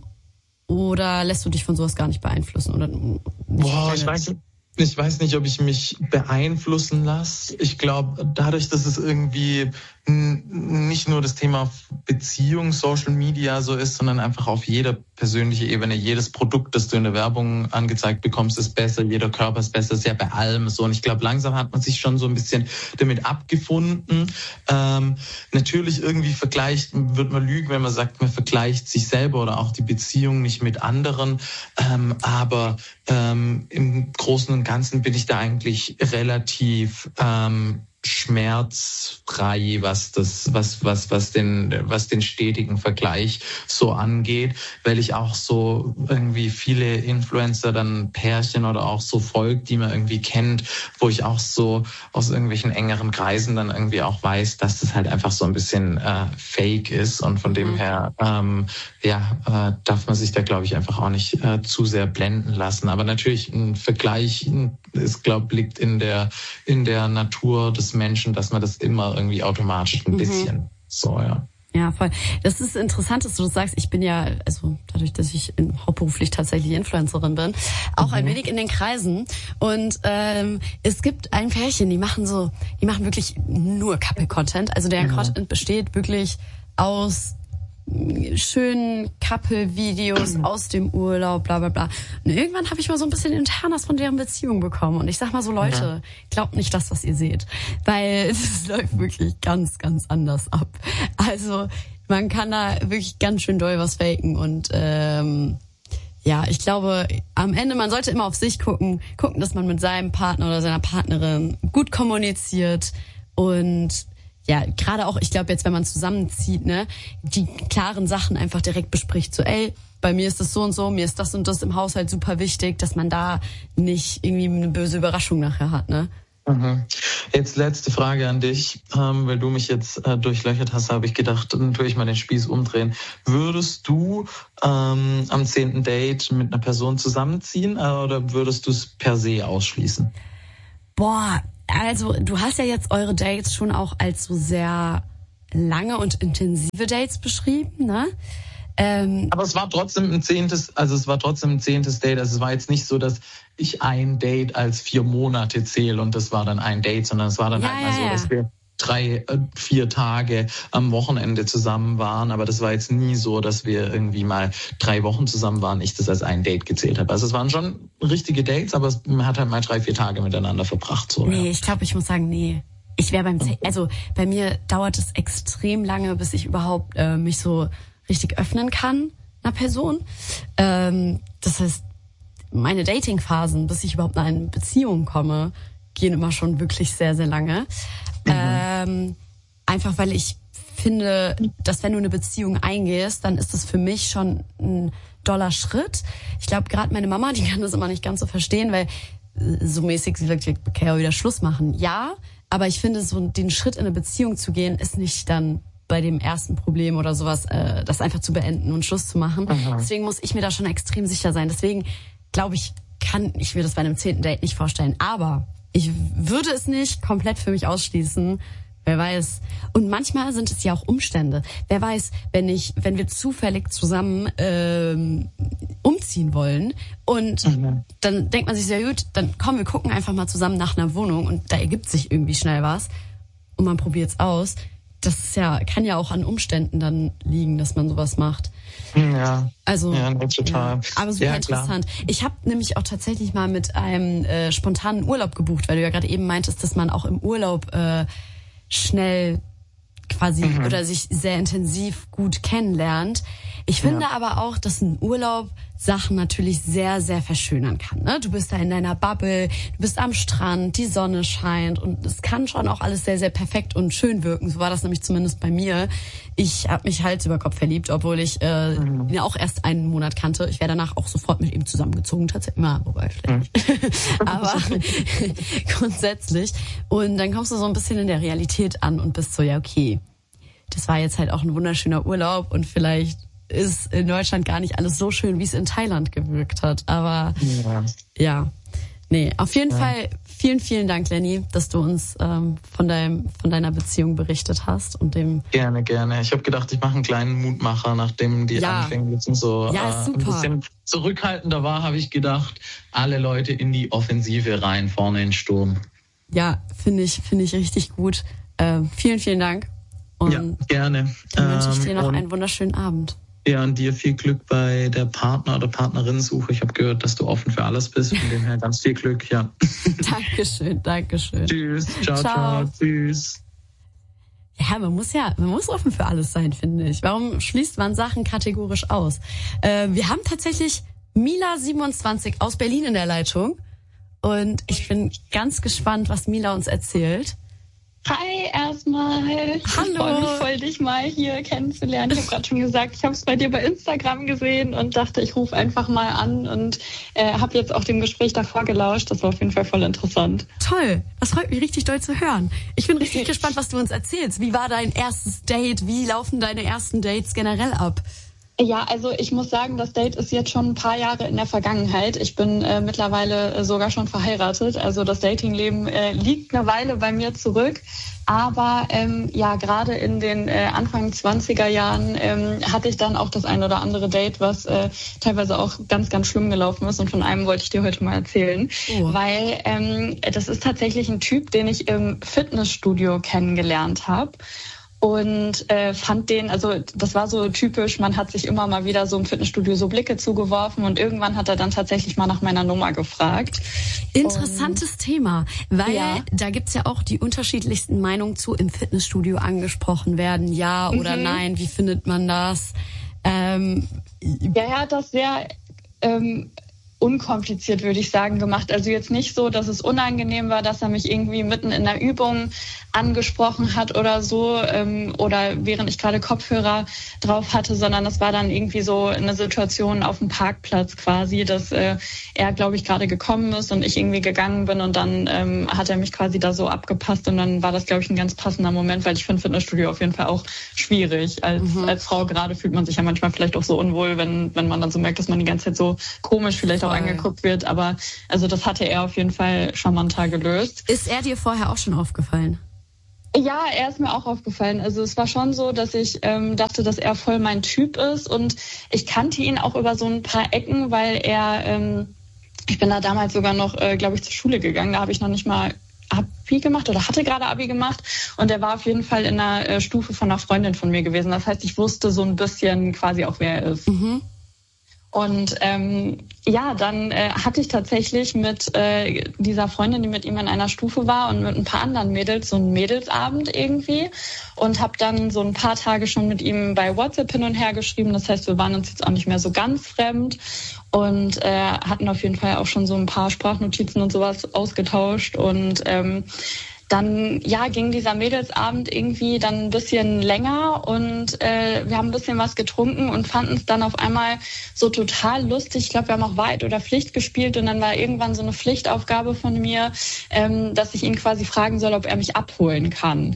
oder lässt du dich von sowas gar nicht beeinflussen? Oder nicht? Boah, ich weiß nicht. Ich weiß nicht, ob ich mich beeinflussen lasse. Ich glaube, dadurch, dass es irgendwie nicht nur das Thema Beziehung, Social Media so ist, sondern einfach auf jeder persönlichen Ebene, jedes Produkt, das du in der Werbung angezeigt bekommst, ist besser, jeder Körper ist besser, ist ja bei allem so. Und ich glaube, langsam hat man sich schon so ein bisschen damit abgefunden. Ähm, natürlich irgendwie vergleicht, wird man lügen, wenn man sagt, man vergleicht sich selber oder auch die Beziehung nicht mit anderen. Ähm, aber ähm, im Großen und Ganzen bin ich da eigentlich relativ ähm, schmerzfrei, was das, was, was, was den, was den stetigen Vergleich so angeht, weil ich auch so irgendwie viele Influencer, dann Pärchen oder auch so folgt, die man irgendwie kennt, wo ich auch so aus irgendwelchen engeren Kreisen dann irgendwie auch weiß, dass das halt einfach so ein bisschen äh, fake ist, und von dem her, ähm, ja, äh, darf man sich da, glaube ich, einfach auch nicht äh, zu sehr blenden lassen. Aber natürlich ein Vergleich ist, glaube ich, liegt in der, in der Natur des Menschen, dass man das immer irgendwie automatisch ein bisschen mhm. so, ja. Ja, voll. Das ist interessant, dass du das sagst. Ich bin ja, also dadurch, dass ich hauptberuflich tatsächlich Influencerin bin, auch mhm. ein wenig in den Kreisen. Und ähm, es gibt ein Pärchen, die machen so, die machen wirklich nur Couple-Content. Also deren mhm. Content besteht wirklich aus schönen Couple-Videos aus dem Urlaub, bla bla bla. Und irgendwann habe ich mal so ein bisschen Internas von deren Beziehung bekommen. Und ich sag mal so, Leute, glaubt nicht das, was ihr seht. Weil es läuft wirklich ganz, ganz anders ab. Also man kann da wirklich ganz schön doll was faken. Und ähm, ja, ich glaube, am Ende, man sollte immer auf sich gucken, gucken, dass man mit seinem Partner oder seiner Partnerin gut kommuniziert und ja, gerade auch, ich glaube jetzt, wenn man zusammenzieht, ne, die klaren Sachen einfach direkt bespricht, so, ey, bei mir ist das so und so, mir ist das und das im Haushalt super wichtig, dass man da nicht irgendwie eine böse Überraschung nachher hat, ne? Mhm. Jetzt letzte Frage an dich, ähm, weil du mich jetzt äh, durchlöchert hast, habe ich gedacht, dann tue ich mal den Spieß umdrehen. Würdest du ähm, am zehnten Date mit einer Person zusammenziehen äh, oder würdest du es per se ausschließen? Boah, also du hast ja jetzt eure Dates schon auch als so sehr lange und intensive Dates beschrieben, ne? Ähm, Aber es war trotzdem ein zehntes, also es war trotzdem ein zehntes Date. Also es war jetzt nicht so, dass ich ein Date als vier Monate zähle und das war dann ein Date, sondern es war dann ja, halt mal so, ja, ja. dass wir drei, vier Tage am Wochenende zusammen waren. Aber das war jetzt nie so, dass wir irgendwie mal drei Wochen zusammen waren, ich das als ein Date gezählt habe. Also es waren schon richtige Dates, aber man hat halt mal drei, vier Tage miteinander verbracht. So, nee, ja. ich glaube, ich muss sagen, nee. Ich wäre beim, Z- also bei mir dauert es extrem lange, bis ich überhaupt äh, mich so richtig öffnen kann einer Person. Ähm, das heißt, meine Dating-Phasen, bis ich überhaupt in eine Beziehung komme, gehen immer schon wirklich sehr, sehr lange. Mhm. Ähm, einfach weil ich finde, dass wenn du eine Beziehung eingehst, dann ist das für mich schon ein doller Schritt. Ich glaube, gerade meine Mama, die kann das immer nicht ganz so verstehen, weil so mäßig, sie sagt, okay, ja, wieder Schluss machen. Ja, aber ich finde, so den Schritt in eine Beziehung zu gehen, ist nicht dann bei dem ersten Problem oder sowas, äh, das einfach zu beenden und Schluss zu machen. Mhm. Deswegen muss ich mir da schon extrem sicher sein. Deswegen glaube ich, kann ich mir das bei einem zehnten Date nicht vorstellen. Aber ich würde es nicht komplett für mich ausschließen. Wer weiß. Und manchmal sind es ja auch Umstände. Wer weiß, wenn ich, wenn wir zufällig zusammen ähm, umziehen wollen und mhm. dann denkt man sich sehr gut, dann komm, wir gucken einfach mal zusammen nach einer Wohnung und da ergibt sich irgendwie schnell was und man probiert es aus. Das ist ja, kann ja auch an Umständen dann liegen, dass man sowas macht. Ja, also, ja, total. Ja, aber super ja, interessant. Ich habe nämlich auch tatsächlich mal mit einem äh, spontanen Urlaub gebucht, weil du ja gerade eben meintest, dass man auch im Urlaub äh, schnell quasi mhm. oder sich sehr intensiv gut kennenlernt. Ich finde ja. aber auch, dass ein Urlaub Sachen natürlich sehr, sehr verschönern kann. Ne? Du bist da in deiner Bubble, du bist am Strand, die Sonne scheint und es kann schon auch alles sehr, sehr perfekt und schön wirken. So war das nämlich zumindest bei mir. Ich habe mich Hals über Kopf verliebt, obwohl ich äh, mhm. ihn auch erst einen Monat kannte. Ich wäre danach auch sofort mit ihm zusammengezogen, tatsächlich immer, wobei vielleicht mhm. aber grundsätzlich. Und dann kommst du so ein bisschen in der Realität an und bist so, ja okay, das war jetzt halt auch ein wunderschöner Urlaub und vielleicht ist in Deutschland gar nicht alles so schön, wie es in Thailand gewirkt hat. Aber ja, ja. nee, auf jeden ja. Fall vielen, vielen Dank, Lenny, dass du uns ähm, von deinem, von deiner Beziehung berichtet hast und dem. Gerne, gerne. Ich habe gedacht, ich mache einen kleinen Mutmacher, nachdem die ja. Anfänge jetzt so ja, äh, ein bisschen zurückhaltender war, habe ich gedacht, alle Leute in die Offensive rein, vorne in den Sturm. Ja, finde ich, finde ich richtig gut. Äh, vielen, vielen Dank. Und ja, gerne. Dann wünsche ich dir noch einen wunderschönen Abend. Ja, und dir viel Glück bei der Partner- oder Partnerinnensuche. Ich habe gehört, dass du offen für alles bist. Von dem her ganz viel Glück, ja. Dankeschön, Dankeschön. Tschüss, ciao, ciao, ciao, tschüss. Ja, man muss ja, man muss offen für alles sein, finde ich. Warum schließt man Sachen kategorisch aus? Äh, wir haben tatsächlich Mila siebenundzwanzig aus Berlin in der Leitung. Und ich bin ganz gespannt, was Mila uns erzählt. Hi erstmal. Hallo. Ich freue mich voll, dich mal hier kennenzulernen. Ich habe gerade schon gesagt, ich habe es bei dir bei Instagram gesehen und dachte, ich rufe einfach mal an und äh, habe jetzt auch dem Gespräch davor gelauscht. Das war auf jeden Fall voll interessant. Toll, das freut mich richtig doll zu hören. Ich bin richtig gespannt, was du uns erzählst. Wie war dein erstes Date? Wie laufen deine ersten Dates generell ab? Ja, also ich muss sagen, das Date ist jetzt schon ein paar Jahre in der Vergangenheit. Ich bin äh, mittlerweile äh, sogar schon verheiratet. Also das Datingleben äh, liegt eine Weile bei mir zurück. Aber ähm, ja, gerade in den äh, Anfang zwanziger Jahren ähm, hatte ich dann auch das ein oder andere Date, was äh, teilweise auch ganz, ganz schlimm gelaufen ist. Und von einem wollte ich dir heute mal erzählen. Oh. Weil ähm, das ist tatsächlich ein Typ, den ich im Fitnessstudio kennengelernt habe. Und äh, fand den, also das war so typisch, man hat sich immer mal wieder so im Fitnessstudio so Blicke zugeworfen und irgendwann hat er dann tatsächlich mal nach meiner Nummer gefragt. Interessantes und, Thema, weil ja. da gibt's ja auch die unterschiedlichsten Meinungen zu im Fitnessstudio angesprochen werden, ja oder mhm. nein, wie findet man das? Ähm, ja, er hat das sehr ähm, unkompliziert, würde ich sagen, gemacht. Also jetzt nicht so, dass es unangenehm war, dass er mich irgendwie mitten in der Übung angesprochen hat oder so ähm, oder während ich gerade Kopfhörer drauf hatte, sondern das war dann irgendwie so eine Situation auf dem Parkplatz quasi, dass äh, er, glaube ich, gerade gekommen ist und ich irgendwie gegangen bin und dann ähm, hat er mich quasi da so abgepasst und dann war das, glaube ich, ein ganz passender Moment, weil ich finde Fitnessstudio auf jeden Fall auch schwierig. Als, mhm. als Frau gerade fühlt man sich ja manchmal vielleicht auch so unwohl, wenn, wenn man dann so merkt, dass man die ganze Zeit so komisch vielleicht auch angeguckt wird, aber also das hatte er auf jeden Fall charmanter gelöst. Ist er dir vorher auch schon aufgefallen? Ja, er ist mir auch aufgefallen. Also es war schon so, dass ich ähm, dachte, dass er voll mein Typ ist und ich kannte ihn auch über so ein paar Ecken, weil er, ähm, ich bin da damals sogar noch, äh, glaube ich, zur Schule gegangen, da habe ich noch nicht mal Abi gemacht oder hatte gerade Abi gemacht und er war auf jeden Fall in einer äh, Stufe von einer Freundin von mir gewesen. Das heißt, ich wusste so ein bisschen quasi auch, wer er ist. Mhm. Und ähm, ja, dann äh, hatte ich tatsächlich mit äh, dieser Freundin, die mit ihm in einer Stufe war und mit ein paar anderen Mädels so einen Mädelsabend irgendwie und habe dann so ein paar Tage schon mit ihm bei WhatsApp hin und her geschrieben. Das heißt, wir waren uns jetzt auch nicht mehr so ganz fremd und äh, hatten auf jeden Fall auch schon so ein paar Sprachnotizen und sowas ausgetauscht und ähm, dann ja ging dieser Mädelsabend irgendwie dann ein bisschen länger und äh, wir haben ein bisschen was getrunken und fanden es dann auf einmal so total lustig. Ich glaube, wir haben auch Wahrheit oder Pflicht gespielt und dann war irgendwann so eine Pflichtaufgabe von mir, ähm, dass ich ihn quasi fragen soll, ob er mich abholen kann.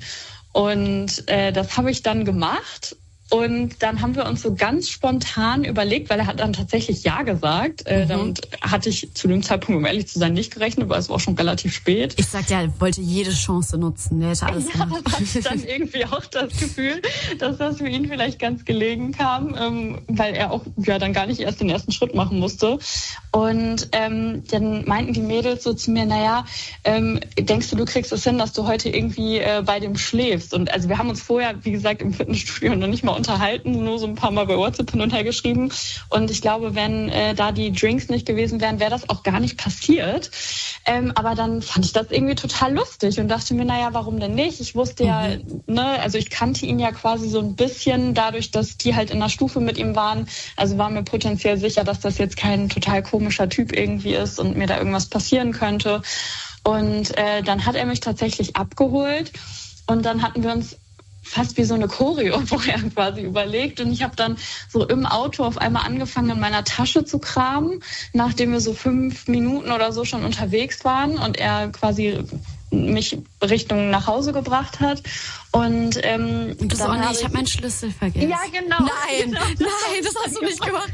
Und äh, das habe ich dann gemacht. Und dann haben wir uns so ganz spontan überlegt, weil er hat dann tatsächlich Ja gesagt. Äh, mhm. Damit hatte ich zu dem Zeitpunkt, um ehrlich zu sein, nicht gerechnet, weil es war auch schon relativ spät. Ich sag ja, er wollte jede Chance nutzen. Er hätte alles ja, gemacht. Das hatte ich dann irgendwie auch das Gefühl, dass das für ihn vielleicht ganz gelegen kam, ähm, weil er auch ja dann gar nicht erst den ersten Schritt machen musste. Und ähm, dann meinten die Mädels so zu mir, naja, ähm, denkst du, du kriegst es hin, dass du heute irgendwie äh, bei dem schläfst? Und also wir haben uns vorher, wie gesagt, im Fitnessstudio noch nicht mal unterhalten, nur so ein paar Mal bei WhatsApp hin und her geschrieben. Und ich glaube, wenn äh, da die Drinks nicht gewesen wären, wäre das auch gar nicht passiert. Ähm, aber dann fand ich das irgendwie total lustig und dachte mir, naja, warum denn nicht? Ich wusste ja, mhm. ne, also ich kannte ihn ja quasi so ein bisschen dadurch, dass die halt in der Stufe mit ihm waren. Also war mir potenziell sicher, dass das jetzt kein total komischer Typ irgendwie ist und mir da irgendwas passieren könnte. Und äh, dann hat er mich tatsächlich abgeholt und dann hatten wir uns fast wie so eine Choreo vorher quasi überlegt. Und ich habe dann so im Auto auf einmal angefangen, in meiner Tasche zu kramen, nachdem wir so fünf Minuten oder so schon unterwegs waren und er quasi mich Richtung nach Hause gebracht hat. Und ähm, und das dann auch nicht, hab ich, ich habe meinen Schlüssel vergessen. Ja, genau. Nein, genau, nein, das hast du nicht gemacht.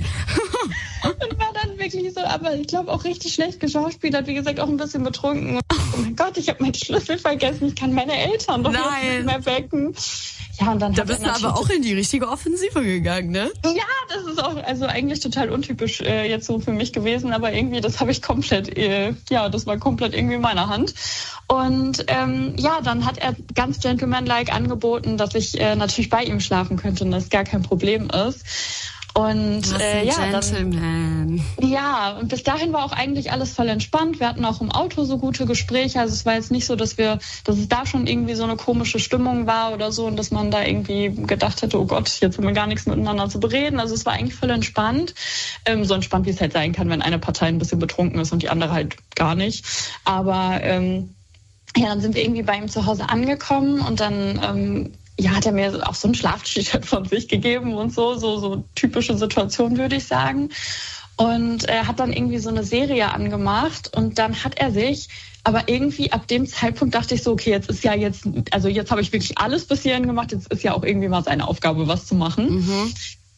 Und war dann wirklich so, aber ich glaube auch richtig schlecht geschauspielert, wie gesagt, auch ein bisschen betrunken. Und, oh mein Gott, ich habe meinen Schlüssel vergessen, ich kann meine Eltern doch nicht mehr wecken. Ja, und dann da bist du aber auch in die richtige Offensive gegangen, ne? Ja, das ist auch also eigentlich total untypisch äh, jetzt so für mich gewesen, aber irgendwie das habe ich komplett, äh, ja, das war komplett irgendwie in meiner Hand. Und ähm, ja, dann hat er ganz gentlemanlike angeboten, dass ich äh, natürlich bei ihm schlafen könnte und das gar kein Problem ist. Und äh, ja, Gentleman. Dann, ja, und bis dahin war auch eigentlich alles voll entspannt. Wir hatten auch im Auto so gute Gespräche. Also es war jetzt nicht so, dass wir, dass es da schon irgendwie so eine komische Stimmung war oder so und dass man da irgendwie gedacht hätte, oh Gott, jetzt haben wir gar nichts miteinander zu bereden. Also es war eigentlich voll entspannt. Ähm, so entspannt, wie es halt sein kann, wenn eine Partei ein bisschen betrunken ist und die andere halt gar nicht. Aber ähm, ja, dann sind wir irgendwie bei ihm zu Hause angekommen und dann ähm, ja, hat er mir auch so ein Schlaf-T-Shirt von sich gegeben und so, so, so typische Situation, würde ich sagen. Und er hat dann irgendwie so eine Serie angemacht und dann hat er sich, aber irgendwie ab dem Zeitpunkt dachte ich so, okay, jetzt ist ja jetzt, also jetzt habe ich wirklich alles bis hierhin gemacht, jetzt ist ja auch irgendwie mal seine Aufgabe, was zu machen. Mhm.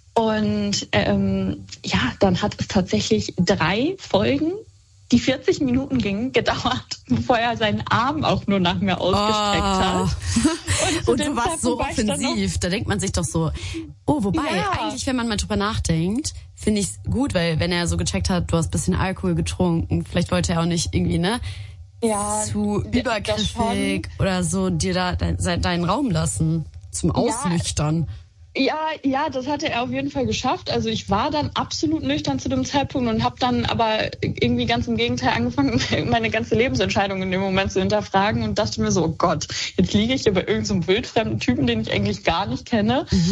Und ähm, ja, dann hat es tatsächlich drei Folgen, die vierzig Minuten gingen, gedauert, bevor er seinen Arm auch nur nach mir ausgestreckt oh. hat. Und, und du warst so offensiv. Da denkt man sich doch so, oh, wobei, ja. eigentlich, wenn man mal drüber nachdenkt, finde ich es gut, weil wenn er so gecheckt hat, du hast ein bisschen Alkohol getrunken, vielleicht wollte er auch nicht irgendwie, ne, ja, zu übergriffig oder so dir da dein, deinen Raum lassen zum Ausnüchtern. Ja. Ja, ja, das hatte er auf jeden Fall geschafft. Also ich war dann absolut nüchtern zu dem Zeitpunkt und habe dann aber irgendwie ganz im Gegenteil angefangen, meine ganze Lebensentscheidung in dem Moment zu hinterfragen und dachte mir so, oh Gott, jetzt liege ich hier bei irgendeinem so wildfremden Typen, den ich eigentlich gar nicht kenne. Mhm.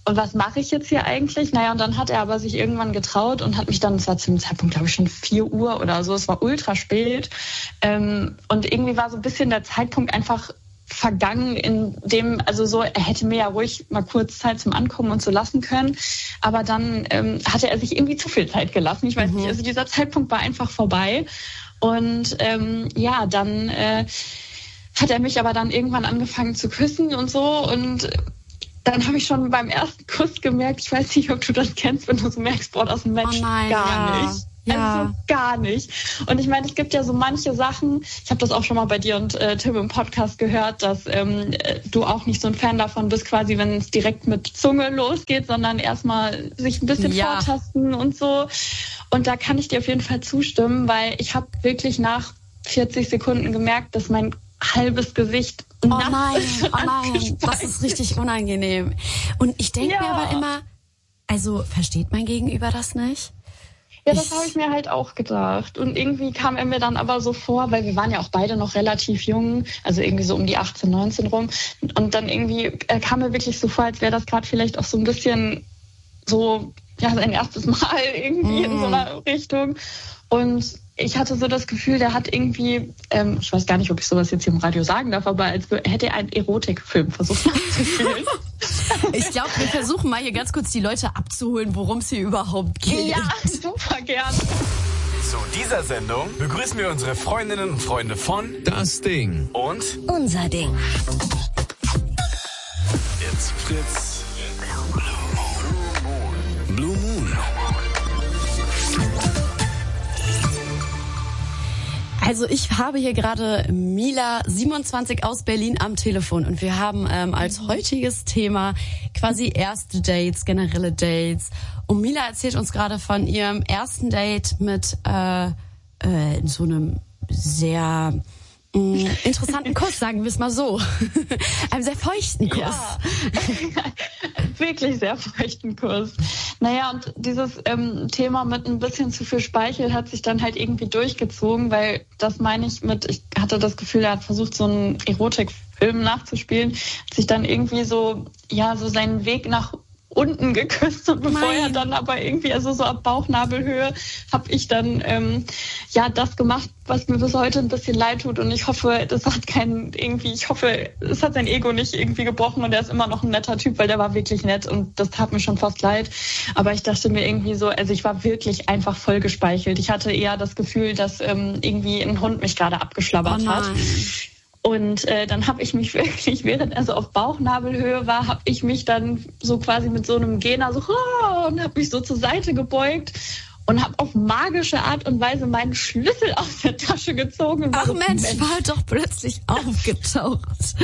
und was mache ich jetzt hier eigentlich? Naja, und dann hat er aber sich irgendwann getraut und hat mich dann, es war zu dem Zeitpunkt, glaube ich, schon vier Uhr oder so, es war ultra spät. Ähm, und irgendwie war so ein bisschen der Zeitpunkt einfach vergangen, in dem, also so, er hätte mir ja ruhig mal kurz Zeit zum Ankommen und so lassen können. Aber dann ähm, hatte er sich irgendwie zu viel Zeit gelassen. Ich weiß mhm. nicht, also dieser Zeitpunkt war einfach vorbei. Und ähm, ja, dann äh, hat er mich aber dann irgendwann angefangen zu küssen und so. Und dann habe ich schon beim ersten Kuss gemerkt, ich weiß nicht, ob du das kennst, wenn du so merkst, boah, das Match oh nein, gar ja. nicht. Ja. Also gar nicht. Und ich meine, es gibt ja so manche Sachen, ich habe das auch schon mal bei dir und äh, Tim im Podcast gehört, dass ähm, du auch nicht so ein Fan davon bist, quasi wenn es direkt mit Zunge losgeht, sondern erstmal sich ein bisschen ja. vortasten und so. Und da kann ich dir auf jeden Fall zustimmen, weil ich habe wirklich nach vierzig Sekunden gemerkt, dass mein halbes Gesicht oh nass nein, ist. Oh nein, das ist richtig unangenehm. Und ich denke ja. mir aber immer, also versteht mein Gegenüber das nicht? Ja, das habe ich mir halt auch gedacht. Und irgendwie kam er mir dann aber so vor, weil wir waren ja auch beide noch relativ jung, also irgendwie so um die achtzehn, neunzehn rum. Und dann irgendwie äh, kam mir wirklich so vor, als wäre das gerade vielleicht auch so ein bisschen so, ja, sein erstes Mal irgendwie mm. in so einer Richtung. Und ich hatte so das Gefühl, der hat irgendwie, ähm, ich weiß gar nicht, ob ich sowas jetzt hier im Radio sagen darf, aber als hätte er einen Erotikfilm versucht nachzuspielen. Ich glaube, wir versuchen mal hier ganz kurz die Leute abzuholen, worum es hier überhaupt geht. Ja, super gern. Zu dieser Sendung begrüßen wir unsere Freundinnen und Freunde von Das Ding und Unser Ding. It's Fritz. Blue Moon. Also ich habe hier gerade Mila, siebenundzwanzig, aus Berlin am Telefon und wir haben ähm, als heutiges Thema quasi erste Dates, generelle Dates. Und Mila erzählt uns gerade von ihrem ersten Date mit äh, äh, so einem sehr mh, interessanten Kuss, sagen wir es mal so. Einem sehr feuchten Kuss. Ja. Wirklich sehr feuchten Kuss. Naja, und dieses ähm, Thema mit ein bisschen zu viel Speichel hat sich dann halt irgendwie durchgezogen, weil das meine ich mit, ich hatte das Gefühl, er hat versucht, so einen Erotikfilm nachzuspielen, hat sich dann irgendwie so, ja, so seinen Weg nach unten geküsst und bevor Nein. er dann aber irgendwie, also so ab Bauchnabelhöhe, habe ich dann ähm, ja das gemacht, was mir bis heute ein bisschen leid tut und ich hoffe, das hat keinen irgendwie, ich hoffe, es hat sein Ego nicht irgendwie gebrochen und er ist immer noch ein netter Typ, weil der war wirklich nett und das tat mir schon fast leid, aber ich dachte mir irgendwie so, also ich war wirklich einfach voll gespeichelt. Ich hatte eher das Gefühl, dass ähm, irgendwie ein Hund mich gerade abgeschlabbert oh hat. Und äh, dann habe ich mich wirklich, während er so auf Bauchnabelhöhe war, habe ich mich dann so quasi mit so einem Gena so oh, und habe mich so zur Seite gebeugt und habe auf magische Art und Weise meinen Schlüssel aus der Tasche gezogen. Und Ach so, Mensch, Mensch, war doch plötzlich aufgetaucht.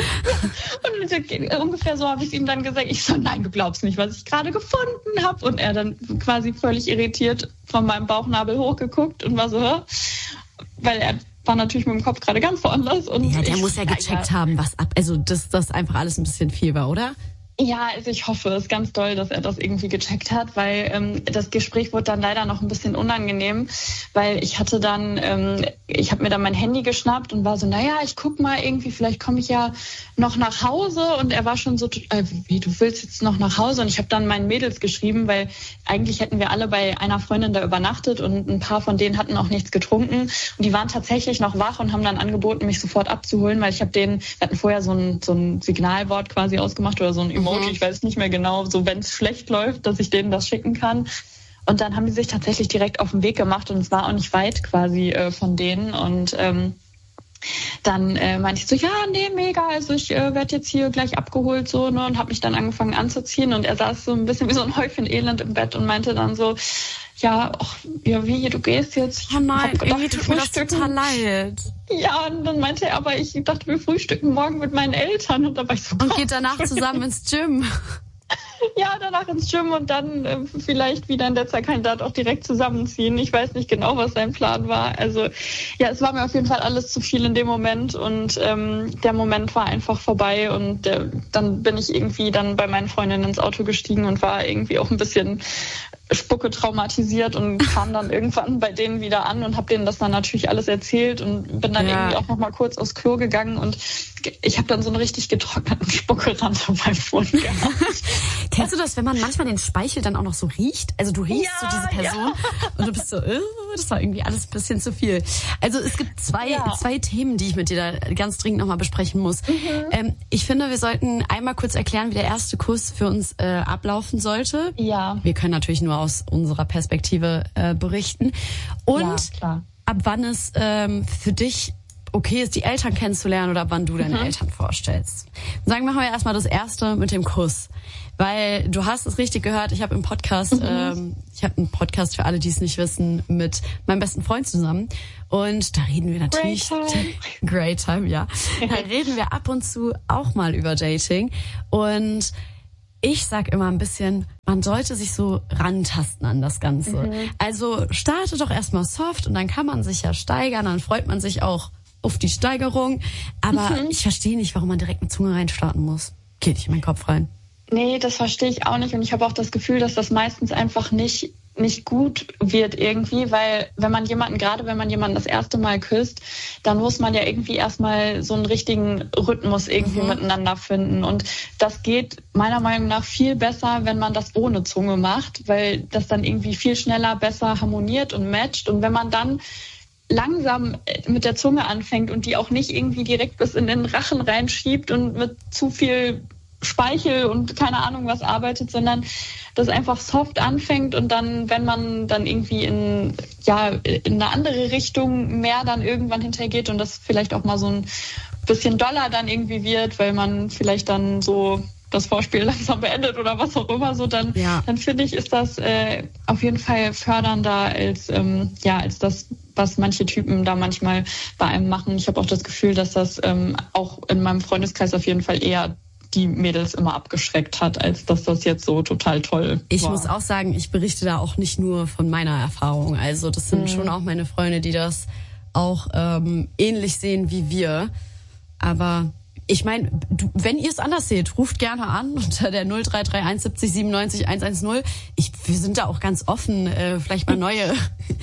Und ungefähr so habe ich ihm dann gesagt, ich so, nein, du glaubst nicht, was ich gerade gefunden habe. Und er dann quasi völlig irritiert von meinem Bauchnabel hochgeguckt und war so, hä? Weil er war natürlich mit dem Kopf gerade ganz woanders. Und ja, der ich, muss ja gecheckt ja, haben, was ab, also dass das einfach alles ein bisschen viel war, oder? Ja, also ich hoffe es ganz doll, dass er das irgendwie gecheckt hat, weil ähm, das Gespräch wurde dann leider noch ein bisschen unangenehm, weil ich hatte dann, ähm, ich habe mir dann mein Handy geschnappt und war so, naja, ich guck mal irgendwie, vielleicht komme ich ja noch nach Hause und er war schon so, äh, wie, du willst jetzt noch nach Hause? Und ich habe dann meinen Mädels geschrieben, weil eigentlich hätten wir alle bei einer Freundin da übernachtet und ein paar von denen hatten auch nichts getrunken und die waren tatsächlich noch wach und haben dann angeboten, mich sofort abzuholen, weil ich habe denen, wir hatten vorher so ein, so ein Signalwort quasi ausgemacht oder so ein Emoji, ich weiß nicht mehr genau, so wenn es schlecht läuft, dass ich denen das schicken kann. Und dann haben die sich tatsächlich direkt auf den Weg gemacht und es war auch nicht weit quasi äh, von denen. Und ähm, dann äh, meinte ich so, ja, nee, mega, also ich äh, werde jetzt hier gleich abgeholt so, ne, und habe mich dann angefangen anzuziehen und er saß so ein bisschen wie so ein Häufchen Elend im Bett und meinte dann so, ja, ach, ja, wie, du gehst jetzt? Oh nein, irgendwie tut mir das total leid. Ja, und dann meinte er, aber ich dachte, wir frühstücken morgen mit meinen Eltern. Und da war ich so, und geht danach zusammen ins Gym. Ja, danach ins Gym und dann äh, vielleicht wieder in letzter Kandidat auch direkt zusammenziehen. Ich weiß nicht genau, was sein Plan war. Also ja, es war mir auf jeden Fall alles zu viel in dem Moment und ähm, der Moment war einfach vorbei und äh, dann bin ich irgendwie dann bei meinen Freundinnen ins Auto gestiegen und war irgendwie auch ein bisschen Spucke traumatisiert und kam dann irgendwann bei denen wieder an und habe denen das dann natürlich alles erzählt und bin dann ja. irgendwie auch noch mal kurz aufs Klo gegangen und ich habe dann so einen richtig getrockneten Spuckerand auf meinem Mund gehabt. Kennst du das, wenn man manchmal den Speichel dann auch noch so riecht? Also du riechst ja, so diese Person ja. und du bist so, äh, das war irgendwie alles ein bisschen zu viel. Also es gibt zwei, ja. zwei Themen, die ich mit dir da ganz dringend nochmal besprechen muss. Mhm. Ähm, ich finde, wir sollten einmal kurz erklären, wie der erste Kuss für uns äh, ablaufen sollte. Ja. Wir können natürlich nur aus unserer Perspektive äh, berichten. Und ja, klar. ab wann es ähm, für dich okay ist, die Eltern kennenzulernen oder ab wann du deine mhm. Eltern vorstellst. Sagen wir mal erstmal das Erste mit dem Kuss. Weil du hast es richtig gehört, ich habe im Podcast, mhm. ähm, ich habe einen Podcast für alle, die es nicht wissen, mit meinem besten Freund zusammen. Und da reden wir natürlich... Great time. Great time, ja. Da reden wir ab und zu auch mal über Dating. Und ich sag immer ein bisschen, man sollte sich so rantasten an das Ganze. Mhm. Also starte doch erstmal soft und dann kann man sich ja steigern, dann freut man sich auch auf die Steigerung. Aber mhm. ich verstehe nicht, warum man direkt mit Zunge reinstarten muss. Geht nicht in meinen Kopf rein. Nee, das verstehe ich auch nicht. Und ich habe auch das Gefühl, dass das meistens einfach nicht nicht gut wird irgendwie, weil wenn man jemanden, gerade wenn man jemanden das erste Mal küsst, dann muss man ja irgendwie erstmal so einen richtigen Rhythmus irgendwie mhm. miteinander finden. Und das geht meiner Meinung nach viel besser, wenn man das ohne Zunge macht, weil das dann irgendwie viel schneller besser harmoniert und matcht. Und wenn man dann langsam mit der Zunge anfängt und die auch nicht irgendwie direkt bis in den Rachen reinschiebt und mit zu viel Speichel und keine Ahnung was arbeitet, sondern das einfach soft anfängt und dann, wenn man dann irgendwie in, ja, in eine andere Richtung mehr dann irgendwann hintergeht und das vielleicht auch mal so ein bisschen doller dann irgendwie wird, weil man vielleicht dann so das Vorspiel langsam beendet oder was auch immer, so dann, ja. dann finde ich, ist das äh, auf jeden Fall fördernder als, ähm, ja, als das, was manche Typen da manchmal bei einem machen. Ich habe auch das Gefühl, dass das ähm, auch in meinem Freundeskreis auf jeden Fall eher die Mädels immer abgeschreckt hat, als dass das jetzt so total toll ich war. Ich muss auch sagen, ich berichte da auch nicht nur von meiner Erfahrung. Also das sind mhm. schon auch meine Freunde, die das auch ähm, ähnlich sehen wie wir. Aber ich meine, wenn ihr es anders seht, ruft gerne an unter der null drei drei eins siebzig siebenundneunzig hundertzehn. Ich, wir sind da auch ganz offen, äh, vielleicht mal neue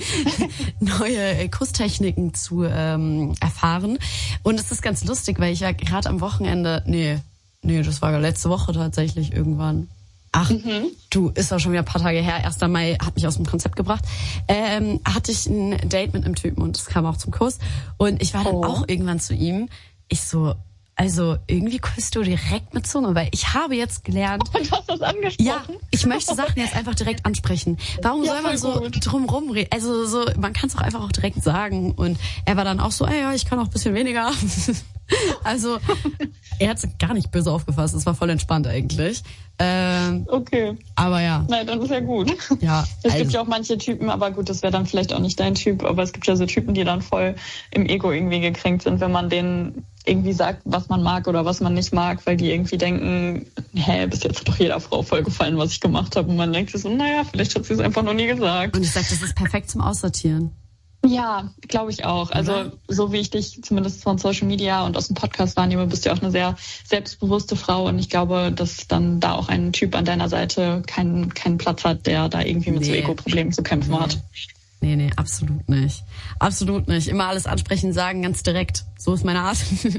neue Kusstechniken zu ähm, erfahren. Und es ist ganz lustig, weil ich ja gerade am Wochenende, nee, nee, das war letzte Woche tatsächlich irgendwann. Ach, mhm. du, ist auch schon wieder ein paar Tage her. erster Mai hat mich aus dem Konzept gebracht. Ähm, hatte ich ein Date mit einem Typen und es kam auch zum Kuss. Und ich war dann oh. auch irgendwann zu ihm. Ich so, also irgendwie küsst du direkt mit Zunge, weil ich habe jetzt gelernt... Und du hast das angesprochen? Ja, ich möchte Sachen jetzt einfach direkt ansprechen. Warum ja, soll man so gut. drumrum reden? Also so, man kann es auch einfach auch direkt sagen. Und er war dann auch so, ey, ja, ich kann auch ein bisschen weniger. Also er hat es gar nicht böse aufgefasst. Es war voll entspannt eigentlich. Ähm, okay. Aber ja. Nein, dann ist ja gut. Ja. Es also. gibt ja auch manche Typen, aber gut, das wäre dann vielleicht auch nicht dein Typ, aber es gibt ja so Typen, die dann voll im Ego irgendwie gekränkt sind, wenn man denen irgendwie sagt, was man mag oder was man nicht mag, weil die irgendwie denken, hä, bis jetzt hat doch jeder Frau voll gefallen, was ich gemacht habe. Und man denkt sich so, naja, vielleicht hat sie es einfach noch nie gesagt. Und ich sag, das ist perfekt zum Aussortieren. Ja, glaube ich auch. Also ja. so wie ich dich zumindest von Social Media und aus dem Podcast wahrnehme, bist du auch eine sehr selbstbewusste Frau und ich glaube, dass dann da auch ein Typ an deiner Seite keinen keinen Platz hat, der da irgendwie mit nee. so Ego-Problemen zu kämpfen nee. hat. Nee, nee, absolut nicht. Absolut nicht. Immer alles ansprechen, sagen, ganz direkt. So ist meine Art.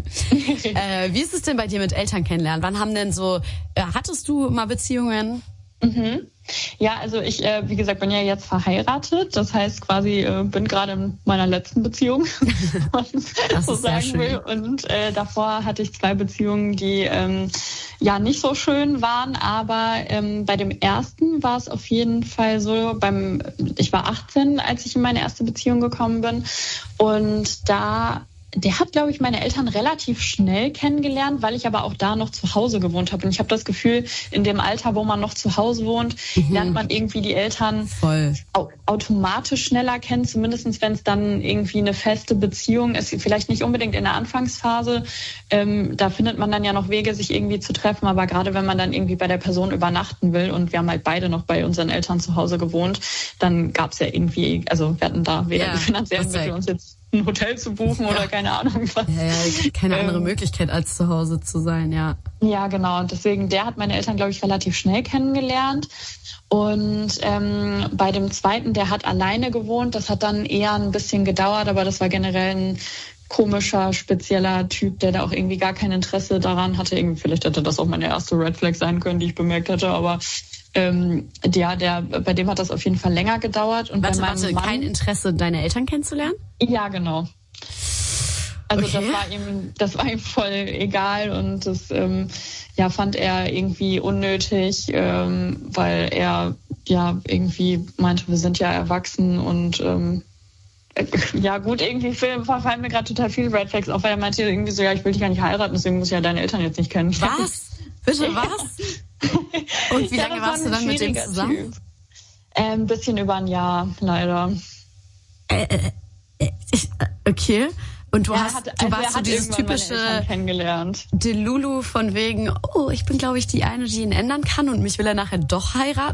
äh, wie ist es denn bei dir mit Eltern kennenlernen? Wann haben denn so, äh, hattest du mal Beziehungen? Mhm. Ja, also ich, äh, wie gesagt, bin ja jetzt verheiratet. Das heißt quasi, äh, bin gerade in meiner letzten Beziehung, wenn man so sagen will. Und äh, davor hatte ich zwei Beziehungen, die ähm, ja nicht so schön waren. Aber ähm, bei dem ersten war es auf jeden Fall so, beim ich war achtzehn, als ich in meine erste Beziehung gekommen bin. Und da... Der hat, glaube ich, meine Eltern relativ schnell kennengelernt, weil ich aber auch da noch zu Hause gewohnt habe. Und ich habe das Gefühl, in dem Alter, wo man noch zu Hause wohnt, mhm. lernt man irgendwie die Eltern Voll. Au- automatisch schneller kennen, zumindest wenn es dann irgendwie eine feste Beziehung ist. Vielleicht nicht unbedingt in der Anfangsphase. Ähm, da findet man dann ja noch Wege, sich irgendwie zu treffen. Aber gerade wenn man dann irgendwie bei der Person übernachten will und wir haben halt beide noch bei unseren Eltern zu Hause gewohnt, dann gab es ja irgendwie, also wir hatten da weder ja, die finanziellen Mittel, uns jetzt ein Hotel zu buchen oder keine Ahnung was. Ja, ja, keine andere ähm, Möglichkeit als zu Hause zu sein, ja. Ja, genau. Und deswegen, der hat meine Eltern, glaube ich, relativ schnell kennengelernt. Und ähm, bei dem zweiten, der hat alleine gewohnt. Das hat dann eher ein bisschen gedauert, aber das war generell ein komischer, spezieller Typ, der da auch irgendwie gar kein Interesse daran hatte. Irgendwie, vielleicht hätte das auch meine erste Red Flag sein können, die ich bemerkt hätte, aber ähm, ja, der, bei dem hat das auf jeden Fall länger gedauert. Und warte, bei meinem warte, Mann, kein Interesse, deine Eltern kennenzulernen? Ja, genau. Also Okay. das war ihm, das war ihm voll egal und das ähm, ja, fand er irgendwie unnötig, ähm, weil er ja irgendwie meinte, wir sind ja erwachsen und ähm, äh, ja gut, irgendwie fallen mir gerade total viele Red Flags auf, weil er meinte irgendwie so, ja, ich will dich gar nicht heiraten, deswegen muss ich ja deine Eltern jetzt nicht kennen. Was? Bitte, was? Und wie Ja, lange das war warst du ein dann mit dem schwieriger zusammen? Typ. Äh, ein bisschen über ein Jahr, leider. Äh, äh, äh, okay. Und du Ja, hast, hat, du also warst er so hat dieses irgendwann meine typische Eltern kennengelernt. Delulu von wegen, oh, ich bin, glaube ich, die eine, die ihn ändern kann und mich will er nachher doch heiraten.